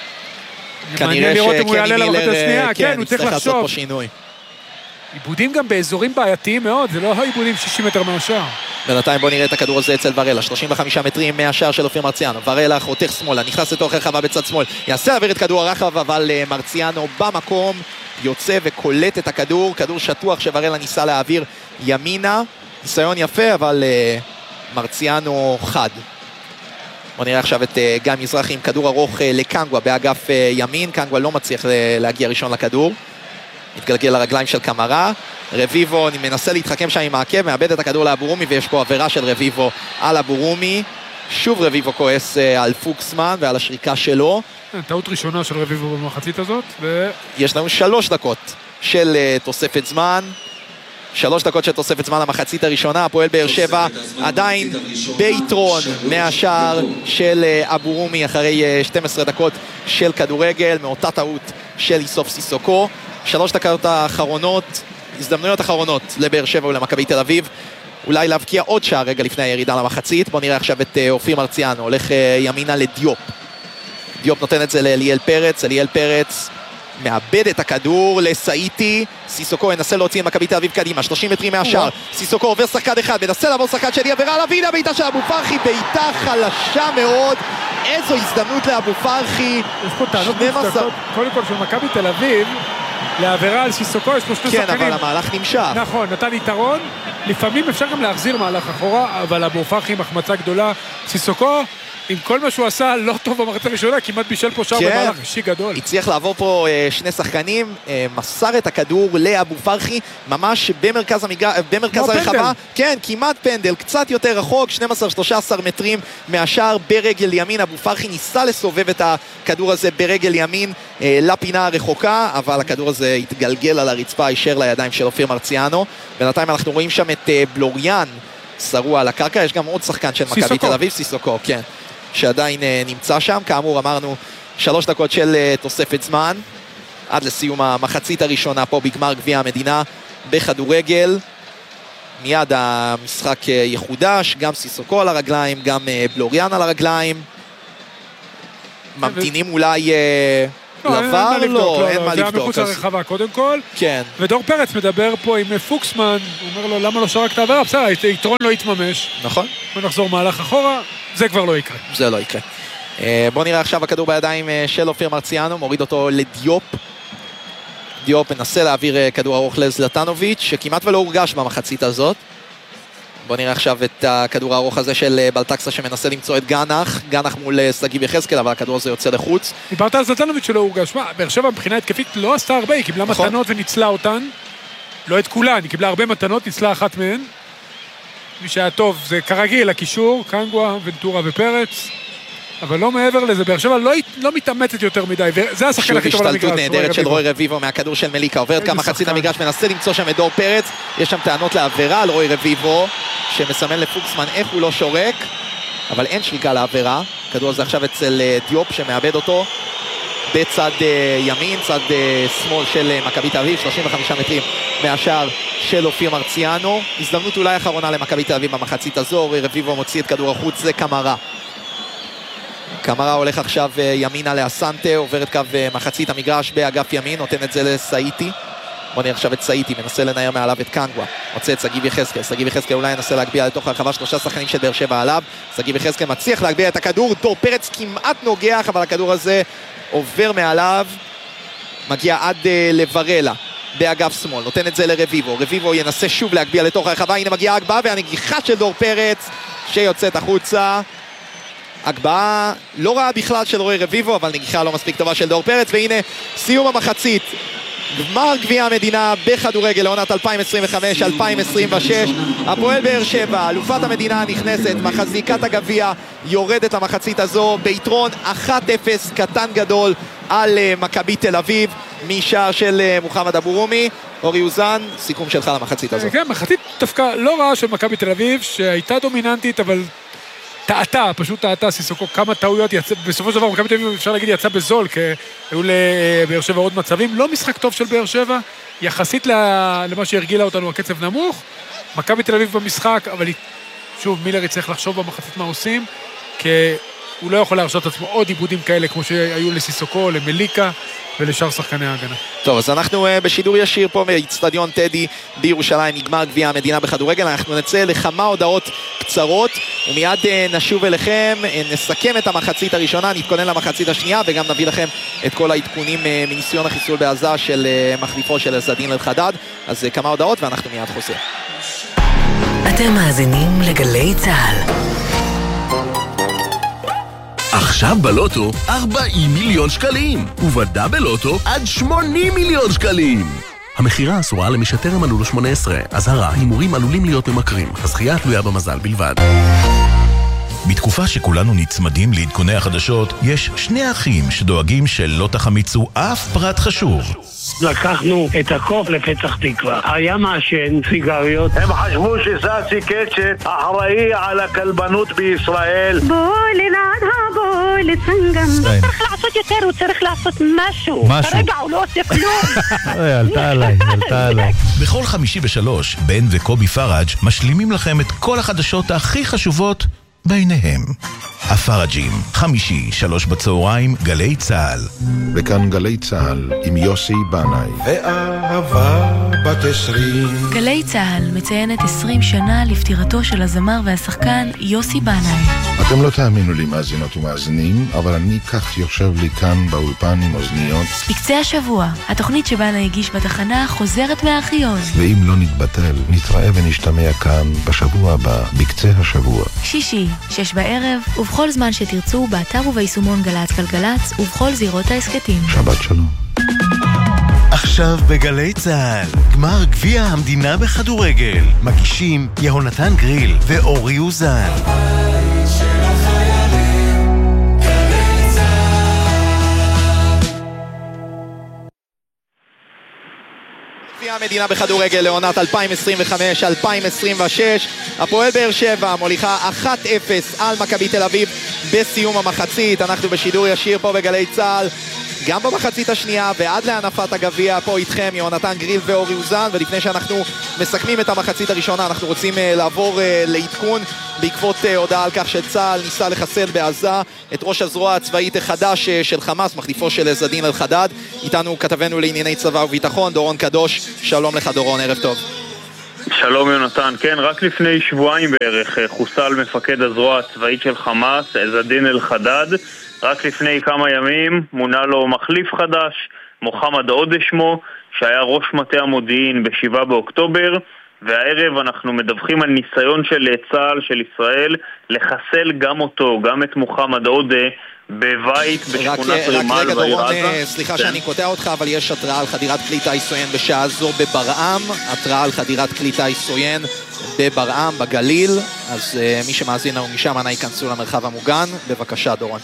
כנראה שקני מילר כן, יצטרך לעשות פה שינוי. עיבודים גם באזורים בעייתיים מאוד, זה לא עיבודים שישים מטר מהשאר. בינתיים בוא נראה את הכדור הזה אצל ורלה, שלושים וחמישה מטרים מהשאר של אופיר מרציאנו. ורלה חותך שמאלה, נכנס לתוך רחבה בצד שמאל, יעשה להעביר את כדור הרחב, אבל מרציאנו במקום יוצא וקולט את הכדור, כדור שטוח שוורלה ניסה להעביר ימינה, ניסיון יפה, אבל מרציאנו חד. בוא נראה עכשיו את גיא מזרחי עם כדור ארוך לקנגווה באגף ימין, קנגווה לא מצליח להגיע ראשון לכדור, מתגלגל לרגליים של קמרה, רביבו מנסה להתחכם שם עם העקב, מאבד את הכדור לאבורומי, ויש פה עבירה של רביבו על אבורומי. שוב רביבו כועס על פוקסמן ועל השריקה שלו. טעות ראשונה של רביבו במחצית הזאת. ו... יש לנו שלוש דקות של תוספת זמן. שלוש דקות של תוספת זמן למחצית הראשונה. הפועל באר שבע עדיין ביתרון מהשער של אבורומי אחרי שתים עשרה דקות של כדורגל, מאותה טעות של איסוף סיסוקו. שלוש דקות האחרונות, הזדמנויות אחרונות לבאר שבע ולמכבי תל אביב. אולי להבקיע עוד שער רגע לפני הירידה למחצית. בוא נראה עכשיו את אופיר מרציאנו, הולך ימינה לדיופ. דיופ נותן את זה לאליאל פרץ, אליאל פרץ מאבד את הכדור לסאיטי, סיסוקו ינסה להוציא את מכבי תל אביב קדימה, שלושים מטרים מהשאר, סיסוקו עובר שחקן אחד, מנסה לעבור שחקן שני, עבירה עליו, הנה בעיטה של אבו פרחי, בעיטה חלשה מאוד, איזו הזדמנות לאבו פרחי. יש פה טענות מוצדקות, קודם כל של מכבי תל אביב, לעבירה על סיסוקו, יש פה שני כן, שחקנים. אבל המהלך נמשך. נכון, נתן יתרון, לפעמים אפשר גם להחזיר מהלך אחורה, אבל אבו פרחי מחמצה גדולה, סיסוקו עם כל מה שהוא עשה לא טוב במחצית הראשונה, כמעט בישל פה שער במהלך אישי גדול. הצליח לעבור פה שני שחקנים, מסר את הכדור לאבו פרחי, ממש במרכז המגרש, במרכז הרחבה. כן, כמעט פנדל, קצת יותר רחוק, שנים עשר שלושה עשר מטרים מהשער ברגל ימין. אבו פרחי ניסה לסובב את הכדור הזה ברגל ימין לפינה הרחוקה, אבל הכדור הזה התגלגל על הרצפה, הישר לידיים של אופיר מרציאנו. בינתיים אנחנו רואים שם את בלוריאן שרוע על הקרקע, יש גם עוד שחקן של מכבי תל אביב, סיסוקו, כן, שעדיין נמצא שם. כאמור, אמרנו שלוש דקות של תוספת זמן עד לסיום המחצית הראשונה פה בגמר גביע המדינה בכדורגל. מיד המשחק יחודש, גם סיסוקו על הרגליים, גם בלוריאן על הרגליים. ממתינים אולי לבר? לא, אין מה לבדוק. זה המחוץ הרחבה קודם כל. כן. ודור פרץ מדבר פה עם פוקסמן, הוא אומר לו למה לא שרקת עבירה? בסדר, היתרון לא יתממש. נכון. ונחזור מהלך אחורה, זה כבר לא יקרה. זה לא יקרה. בוא נראה עכשיו הכדור בידיים של אופיר מרציאנו, מוריד אותו לדיופ. דיופ מנסה להעביר כדור ארוך לזלטנוביץ', שכמעט ולא הורגש במחצית הזאת. בוא נראה עכשיו את הכדור הארוך הזה של בלטקסה שמנסה למצוא את גנח, גנח מול סגיב יחזקאל, אבל הכדור הזה יוצא לחוץ. דיברת על זלטנוביץ' שלא הורגש, מה, באר שבע מבחינה התקפית לא עשתה הרבה, היא קיבלה נכון. מתנות וניצלה אותן, לא את כולן, היא קיבלה הרבה מתנות, ניצלה אחת מהן. מי שהיה טוב זה כרגיל, הקישור, קנגווה, ונטורה ופרץ, אבל לא מעבר לזה, באר שבע לא, לא מתאמצת יותר מדי, וזה השחקן הכי טוב על המגרש. שוב השתלטות נהדרת של רוי רביבו מהכדור של מליקה, עוברת כמה חצית המגרש, מנסה למצוא שם את דור פרץ, יש שם טענות לעבירה על רוי רביבו, שמסמן לפוקסמן איך הוא לא שורק, אבל אין שריקה לעבירה, הכדור הזה עכשיו אצל דיופ שמאבד אותו, בצד ימין, צד שמאל של מכבי תל אביב, שלושים וחמישה מטרים מהשער של אופיר מרציאנו, הזדמנות אולי אחרונה למכבי תל אביב במחצית הזו, רוי רביבו מוציא את כדור החוץ, זה קמרה. קמרה הולך עכשיו ימינה לאסנטה, עובר את קו מחצית המגרש באגף ימין, נותן את זה לסאיטי. בוא נראה עכשיו את סאיטי, מנסה לנער מעליו את קנגווה. מוצא את סגיב יחזקאל, סגיב יחזקאל אולי ינסה להגביע לתוך הרחבה, שלושה שחקנים של באר שבע עליו. סגיב יחזקאל מצליח להגביע את הכדור, דור פרץ כמעט נוגח, אבל הכדור הזה עובר מעליו, מגיע עד לברלה. באגף שמאל, נותן את זה לרביבו, רביבו ינסה שוב להגביע לתוך הרחבה, הנה מגיעה הגבהה והנגיחה של דור פרץ שיוצאת החוצה. הגבהה לא רעה בכלל של רוי רביבו, אבל נגיחה לא מספיק טובה של דור פרץ, והנה סיום המחצית, גמר גביע המדינה בכדורגל לעונת אלפיים עשרים וחמש אלפיים עשרים ושש. הפועל באר שבע, אלופת המדינה נכנסת, מחזיקת הגביע יורדת למחצית הזו ביתרון אחת אפס קטן גדול על מכבי תל אביב משער של מוחמד אבו רומי. אורי אוזן, סיכום שלך למחצית הזו. כן, מחצית דווקא לא רעה של מכבי תל אביב, שהייתה דומיננטית, אבל טעתה, פשוט טעתה, סיסוקו, כמה טעויות יצא, בסופו של דבר מכבי תל אביב אפשר להגיד יצא בזול, כי היו לבאר שבע עוד מצבים, לא משחק טוב של באר שבע, יחסית למה שהרגילה אותנו הקצב נמוך, מכבי תל אביב במשחק, אבל שוב, מילר יצטרך לחשוב במחצית מה עושים, כי הוא לא יכול להרשות את עצמו עוד עיבודים כאלה, כמו שהיו לסיסוקו, למליקה ולשאר שחקני ההגנה. טוב, אז אנחנו בשידור ישיר פה מאצטדיון טדי בירושלים, נגמר גביע המדינה בכדורגל, אנחנו נצא לכמה הודעות קצרות, ומיד נשוב אליכם, נסכם את המחצית הראשונה, נתכונן למחצית השנייה, וגם נביא לכם את כל העדכונים מניסיון החיסול בעזה של מחליפו של זדין אל-חדד. אז כמה הודעות ואנחנו מיד חוזר. אתם מאזינים לגלי צהל. עכשיו בלוטו ארבעים מיליון שקלים, ובדאבל לוטו עד שמונים מיליון שקלים. המחירה אסורה למי שטרם מלאו לו שמונה עשרה, אזהרה, הימורים עלולים להיות ממכרים, הזכייה תלויה במזל בלבד. בתקופה שכולנו נצמדים לעדכוני החדשות, יש שני אחים שדואגים שלא תחמיצו אף פרט חשוב. לקחנו את הקוף לפצח תקווה, היה מעשן סיגריות. הם חשבו שסאסי קצ'ט אחראי על הכלבנות בישראל. בוא לנעד הבוא לסנגם. הוא צריך לעשות יותר, הוא צריך לעשות משהו. משהו. כרגע הוא לא עושה כלום. עלתה עליי, עלתה עליי. בכל חמישי בשלוש, בן וקובי פראג' משלימים לכם את כל החדשות הכי חשובות ביניהם. הפראג'ים, חמישי, שלוש בצהריים, גלי צהל. וכאן גלי צהל עם יוסי בנאי. ואהבה בת עשרים. גלי צהל מציינת עשרים שנה לפטירתו של הזמר והשחקן יוסי בנאי. אתם לא תאמינו לי מאזינות ומאזינים, אבל אני כך יושב לי כאן באולפן עם אוזניות. בקצה השבוע, התוכנית שבנה הגיש בתחנה חוזרת מהארכיון. ואם לא נתבטל, נתראה ונשתמע כאן בשבוע הבא, בקצה השבוע. שישי, שש בערב, ובכל בכל זמן שתרצו, באתר וביישומון גל"צ גלגלצ ובכל זירות העסקתים. שבת שלום. עכשיו בגלי צהל, גמר גביע המדינה בכדורגל. מגישים יהונתן גריל ואורי אוזן. גביע המדינה בכדורגל לעונת אלפיים עשרים וחמש אלפיים עשרים ושש, הפועל באר שבע מוליכה אחת אפס על מכבי תל אביב בסיום המחצית. אנחנו בשידור ישיר פה בגלי צהל גם במחצית השנייה ועד להנפת הגביע. פה איתכם יהונתן גריל ואורי אוזן, ולפני שאנחנו מסכמים את המחצית הראשונה אנחנו רוצים לעבור לעדכון בעקבות הודעה על כך שצה"ל ניסה לחסל בעזה את ראש הזרוע הצבאית החדש של חמאס, מחליפו של זדין אל-חדד. איתנו כתבנו לענייני צבא וביטחון דורון קדוש. שלום לך דורון, ערב טוב. שלום יונתן. כן, רק לפני שבועיים בערך חוסל מפקד הזרוע הצבאית של חמאס, זדין אל-חדד. רק לפני כמה ימים מונה לו מחליף חדש, מוחמד עודה שמו, שהיה ראש מטה המודיעין בשבעה באוקטובר, והערב אנחנו מדווחים על ניסיון של צה"ל של ישראל לחסל גם אותו, גם את מוחמד עודה, בבית בשכונת רימל בעיר עזה. סליחה שאני קוטע אותך, אבל יש התראה על חדירת כלי טיס עוין בשעה זו בברעם, התראה על חדירת כלי טיס עוין בברעם בגליל, אז מי שמאזין לנו משם אנא ייכנסו למרחב המוגן. בבקשה דורון.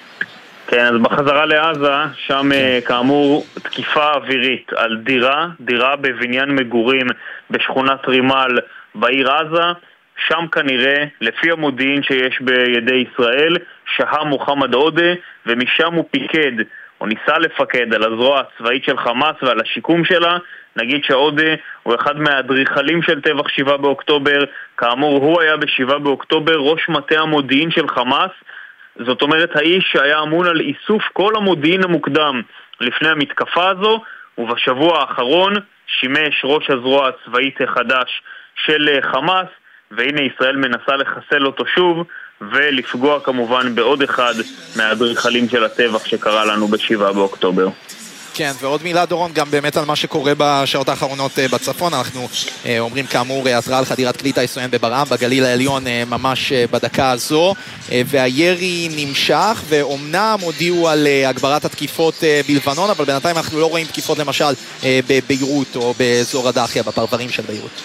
כן, אז בחזרה לעזה, שם כאמור תקיפה אווירית על דירה, דירה בבניין מגורים בשכונת רימל בעיר עזה. שם כנראה, לפי המודיעין שיש בידי ישראל, שהה מוחמד עודה, ומשם הוא פיקד, או ניסה לפקד על הזרוע הצבאית של חמאס ועל השיקום שלה. נגיד שעודה הוא אחד מהאדריכלים של טבח שבעה באוקטובר, כאמור הוא היה בשבעה באוקטובר ראש מטה המודיעין של חמאס, זאת אומרת האיש שהיה אמון על איסוף כל המודיעין המוקדם לפני המתקפה הזו, ובשבוע האחרון שימש ראש הזרוע הצבאית החדש של חמאס, והנה ישראל מנסה לחסל אותו שוב ולפגוע כמובן בעוד אחד מהאדריכלים של הטבח שקרה לנו בשבעה באוקטובר. כן, ועוד מילה דורון גם באמת על מה שקורה בשעות האחרונות בצפון. אנחנו אה, אומרים כאמור התראה על חדירת כלי טיס עוין בברעם בגליל העליון אה, ממש אה, בדקה הזו, אה, והירי נמשך, ואומנם הודיעו על אה, הגברת התקיפות אה, בלבנון, אבל בינתיים אנחנו לא רואים תקיפות למשל אה, בביירות או באזור הדחיה, בפרברים של ביירות.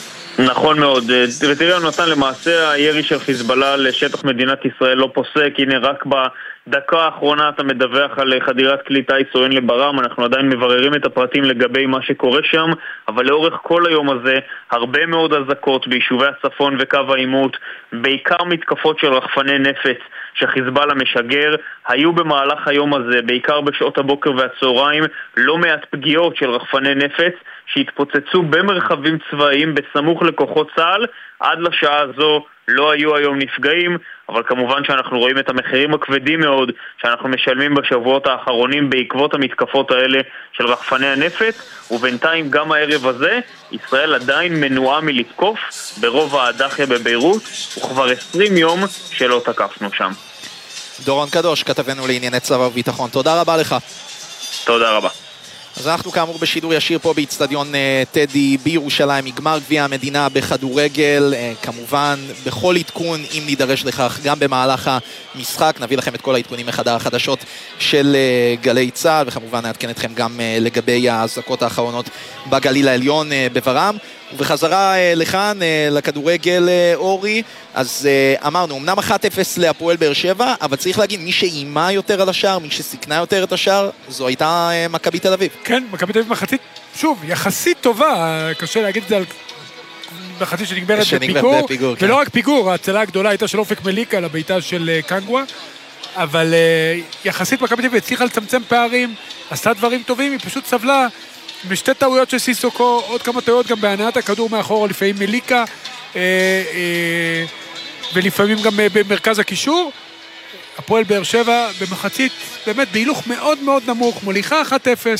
נכון מאוד, ותראה נתן למעשה הירי של חיזבאללה לשטח מדינת ישראל לא פוסק. הנה רק בדקה האחרונה אתה מדווח על חדירת כלי טיס עוין לברעם, אנחנו עדיין מבררים את הפרטים לגבי מה שקורה שם, אבל לאורך כל היום הזה הרבה מאוד אזעקות ביישובי הצפון וקו העימות, בעיקר מתקפות של רחפני נפץ שחיזבאללה משגר. היו במהלך היום הזה, בעיקר בשעות הבוקר והצהריים, לא מעט פגיעות של רחפני נפץ שהתפוצצו במרחבים צבאיים בסמוך לכוחות צה"ל. עד לשעה הזו לא היו היום נפגעים, אבל כמובן שאנחנו רואים את המחירים הכבדים מאוד שאנחנו משלמים בשבועות האחרונים בעקבות המתקפות האלה של רחפני הנפץ, ובינתיים גם הערב הזה ישראל עדיין מנועה מלתקוף ברוב הדחיה בביירות, וכבר עשרים יום שלא תקפנו שם. דורון קדוש, כתבנו לענייני צבא וביטחון, תודה רבה לך. תודה רבה. אז אנחנו כאמור בשידור ישיר פה באצטדיון טדי בירושלים, מגמר גביע המדינה בכדורגל, כמובן בכל עדכון אם נידרש לכך גם במהלך המשחק נביא לכם את כל העדכונים מחדר החדשות של גלי צה"ל, וכמובן נעדכן אתכם גם לגבי ההזקות האחרונות בגליל העליון בברעם. ובחזרה לכאן, לכדורגל אורי, אז אמרנו, אמנם אחת אפס להפועל באר שבע, אבל צריך להגיד, מי שאימה יותר על השער, מי שסיכנה יותר את השער, זו הייתה מכבי תל אביב. כן, מכבי תל אביב מחצית, שוב, יחסית טובה, קשה להגיד את זה על מחצית שנגמרת בפיגור, בפיגור ולא כן. רק פיגור, ההצלה הגדולה הייתה של אופק מליקה לביתה של קנגווה, אבל יחסית מכבי תל אביב הצליחה לצמצם פערים, עשתה דברים טובים, היא פשוט סבלה בשתי טעויות של סיסוקו, עוד כמה טעויות גם בהנעת הכדור מאחור, לפעמים מליקה, אה, אה, ולפעמים גם במרכז הקישור. הפועל באר שבע במחצית, באמת בהילוך מאוד מאוד נמוך, מוליכה אחת אפס,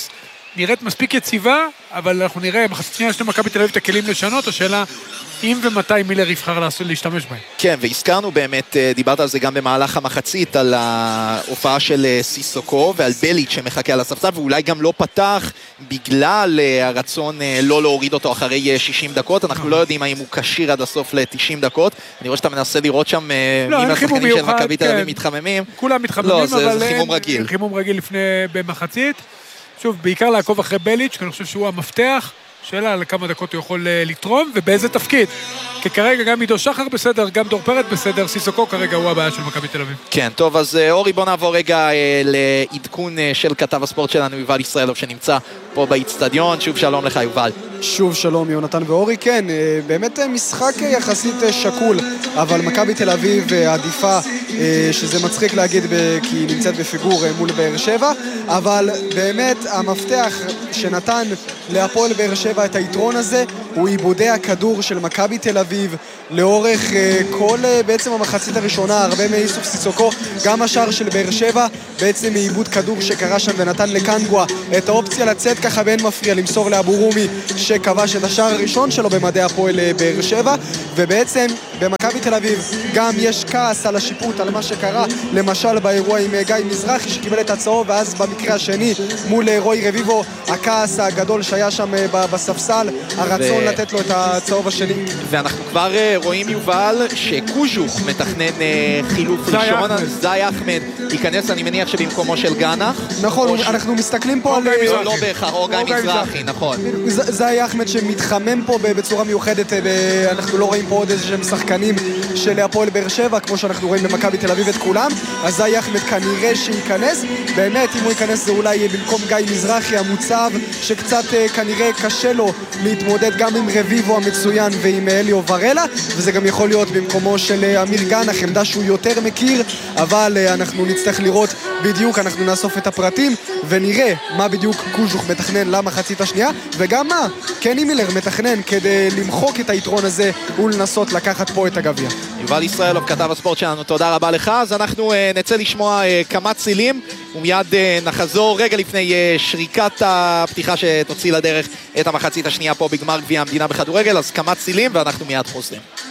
נראית מספיק יציבה, אבל אנחנו נראה, מחצית שנייה יש למכבי תל אביב את הכלים לשנות, השאלה אם ומתי מילר יבחר להשתמש בהם. כן, והזכרנו באמת, דיברת על זה גם במהלך המחצית, על ההופעה של סיסוקו ועל בליץ' שמחכה על הספסל, ואולי גם לא פתח בגלל הרצון לא להוריד אותו אחרי שישים דקות, אנחנו לא יודעים האם הוא קשיר עד הסוף ל-תשעים דקות, אני רואה שאתה מנסה לראות שם מי מהשחקנים של מכבי תל אביב מתחממים. כולם מתחממים, לא, אבל זה חימום רגיל. חימום רגיל לפני במחצית. שוב, בעיקר לעקוב אחרי בליץ', כי אני חושב שהוא המפתח, שאלה על כמה דקות הוא יכול לתרום, ובאיזה תפקיד. כי כרגע גם עידו שחר בסדר, גם דור פרץ בסדר, סיסוקו כרגע הוא הבעיה של מכבי תל אביב. כן, טוב, אז אורי, בוא נעבור רגע לעדכון של כתב הספורט שלנו, יובל ישראלוב, שנמצא פה באצטדיון. שוב שלום לך, יובל. שוב שלום, יונתן ואורי. כן, באמת משחק יחסית שקול, אבל מכבי תל אביב עדיפה, שזה מצחיק להגיד כי היא נמצאת בפיגור מול באר שבע, אבל באמת המפתח שנתן להפועל באר שבע את היתרון הזה הוא עיבודי הכדור של מכבי תל אביב לאורך כל בעצם המחצית הראשונה, הרבה מאיסוף סיסוקו, גם השער של באר שבע בעצם מעיבוד כדור שקרה שם ונתן לקנגווה את האופציה לצאת ככה בין מפריע, למסור לאבו רומי שכבש את השער הראשון שלו במדעי הפועל באר שבע, ובעצם במכבי תל אביב גם יש כעס על השיפוט, על מה שקרה למשל באירוע עם גיא מזרחי שקיבל את הצהוב, ואז במקרה השני מול רוי רביבו הכעס הגדול שהיה שם בספסל, הרצון ו... לתת לו את הצהוב השני. ואנחנו כבר רואים יובל שקוז'וך מתכנן חילוף ראשון, זאי אחמד ייכנס, אני מניח שבמקומו של גנח. נכון, אנחנו ש... מסתכלים פה על... לא בהכרח, או גיא מזרחי, נכון. זאי אחמד שמתחמם פה בצורה מיוחדת, אנחנו לא רואים פה עוד איזה שהם שחקנים של הפועל באר שבע, כמו שאנחנו רואים במכבי תל אביב את כולם, אז זאי אחמד כנראה שייכנס, באמת אם הוא ייכנס זה אולי במקום גיא מזרחי המוצב, שקצת כנראה קשה לו להתמודד גם עם רביבו המצוין ועם אליו ורלה, וזה גם יכול להיות במקומו של אמיר גנח, עמדה שהוא יותר מכיר, אבל אנחנו נצטרך לראות בדיוק, אנחנו נאסוף את הפרטים ונראה מה בדיוק קוז'וך מתכנן למחצית השנייה, וגם מה קני מילר מתכנן כדי למחוק את היתרון הזה ולנסות לקחת פה את הגביע. יובל ישראלוב, כתב הספורט שלנו, תודה רבה לך. אז אנחנו uh, נצא לשמוע uh, כמה צילים ומיד uh, נחזור רגע לפני uh, שריקת הפתיחה שתוציא לדרך את המחצית השנייה פה בגמר גביע המדינה בכדורגל. אז כמה צילים ואנחנו מיד חוזרים.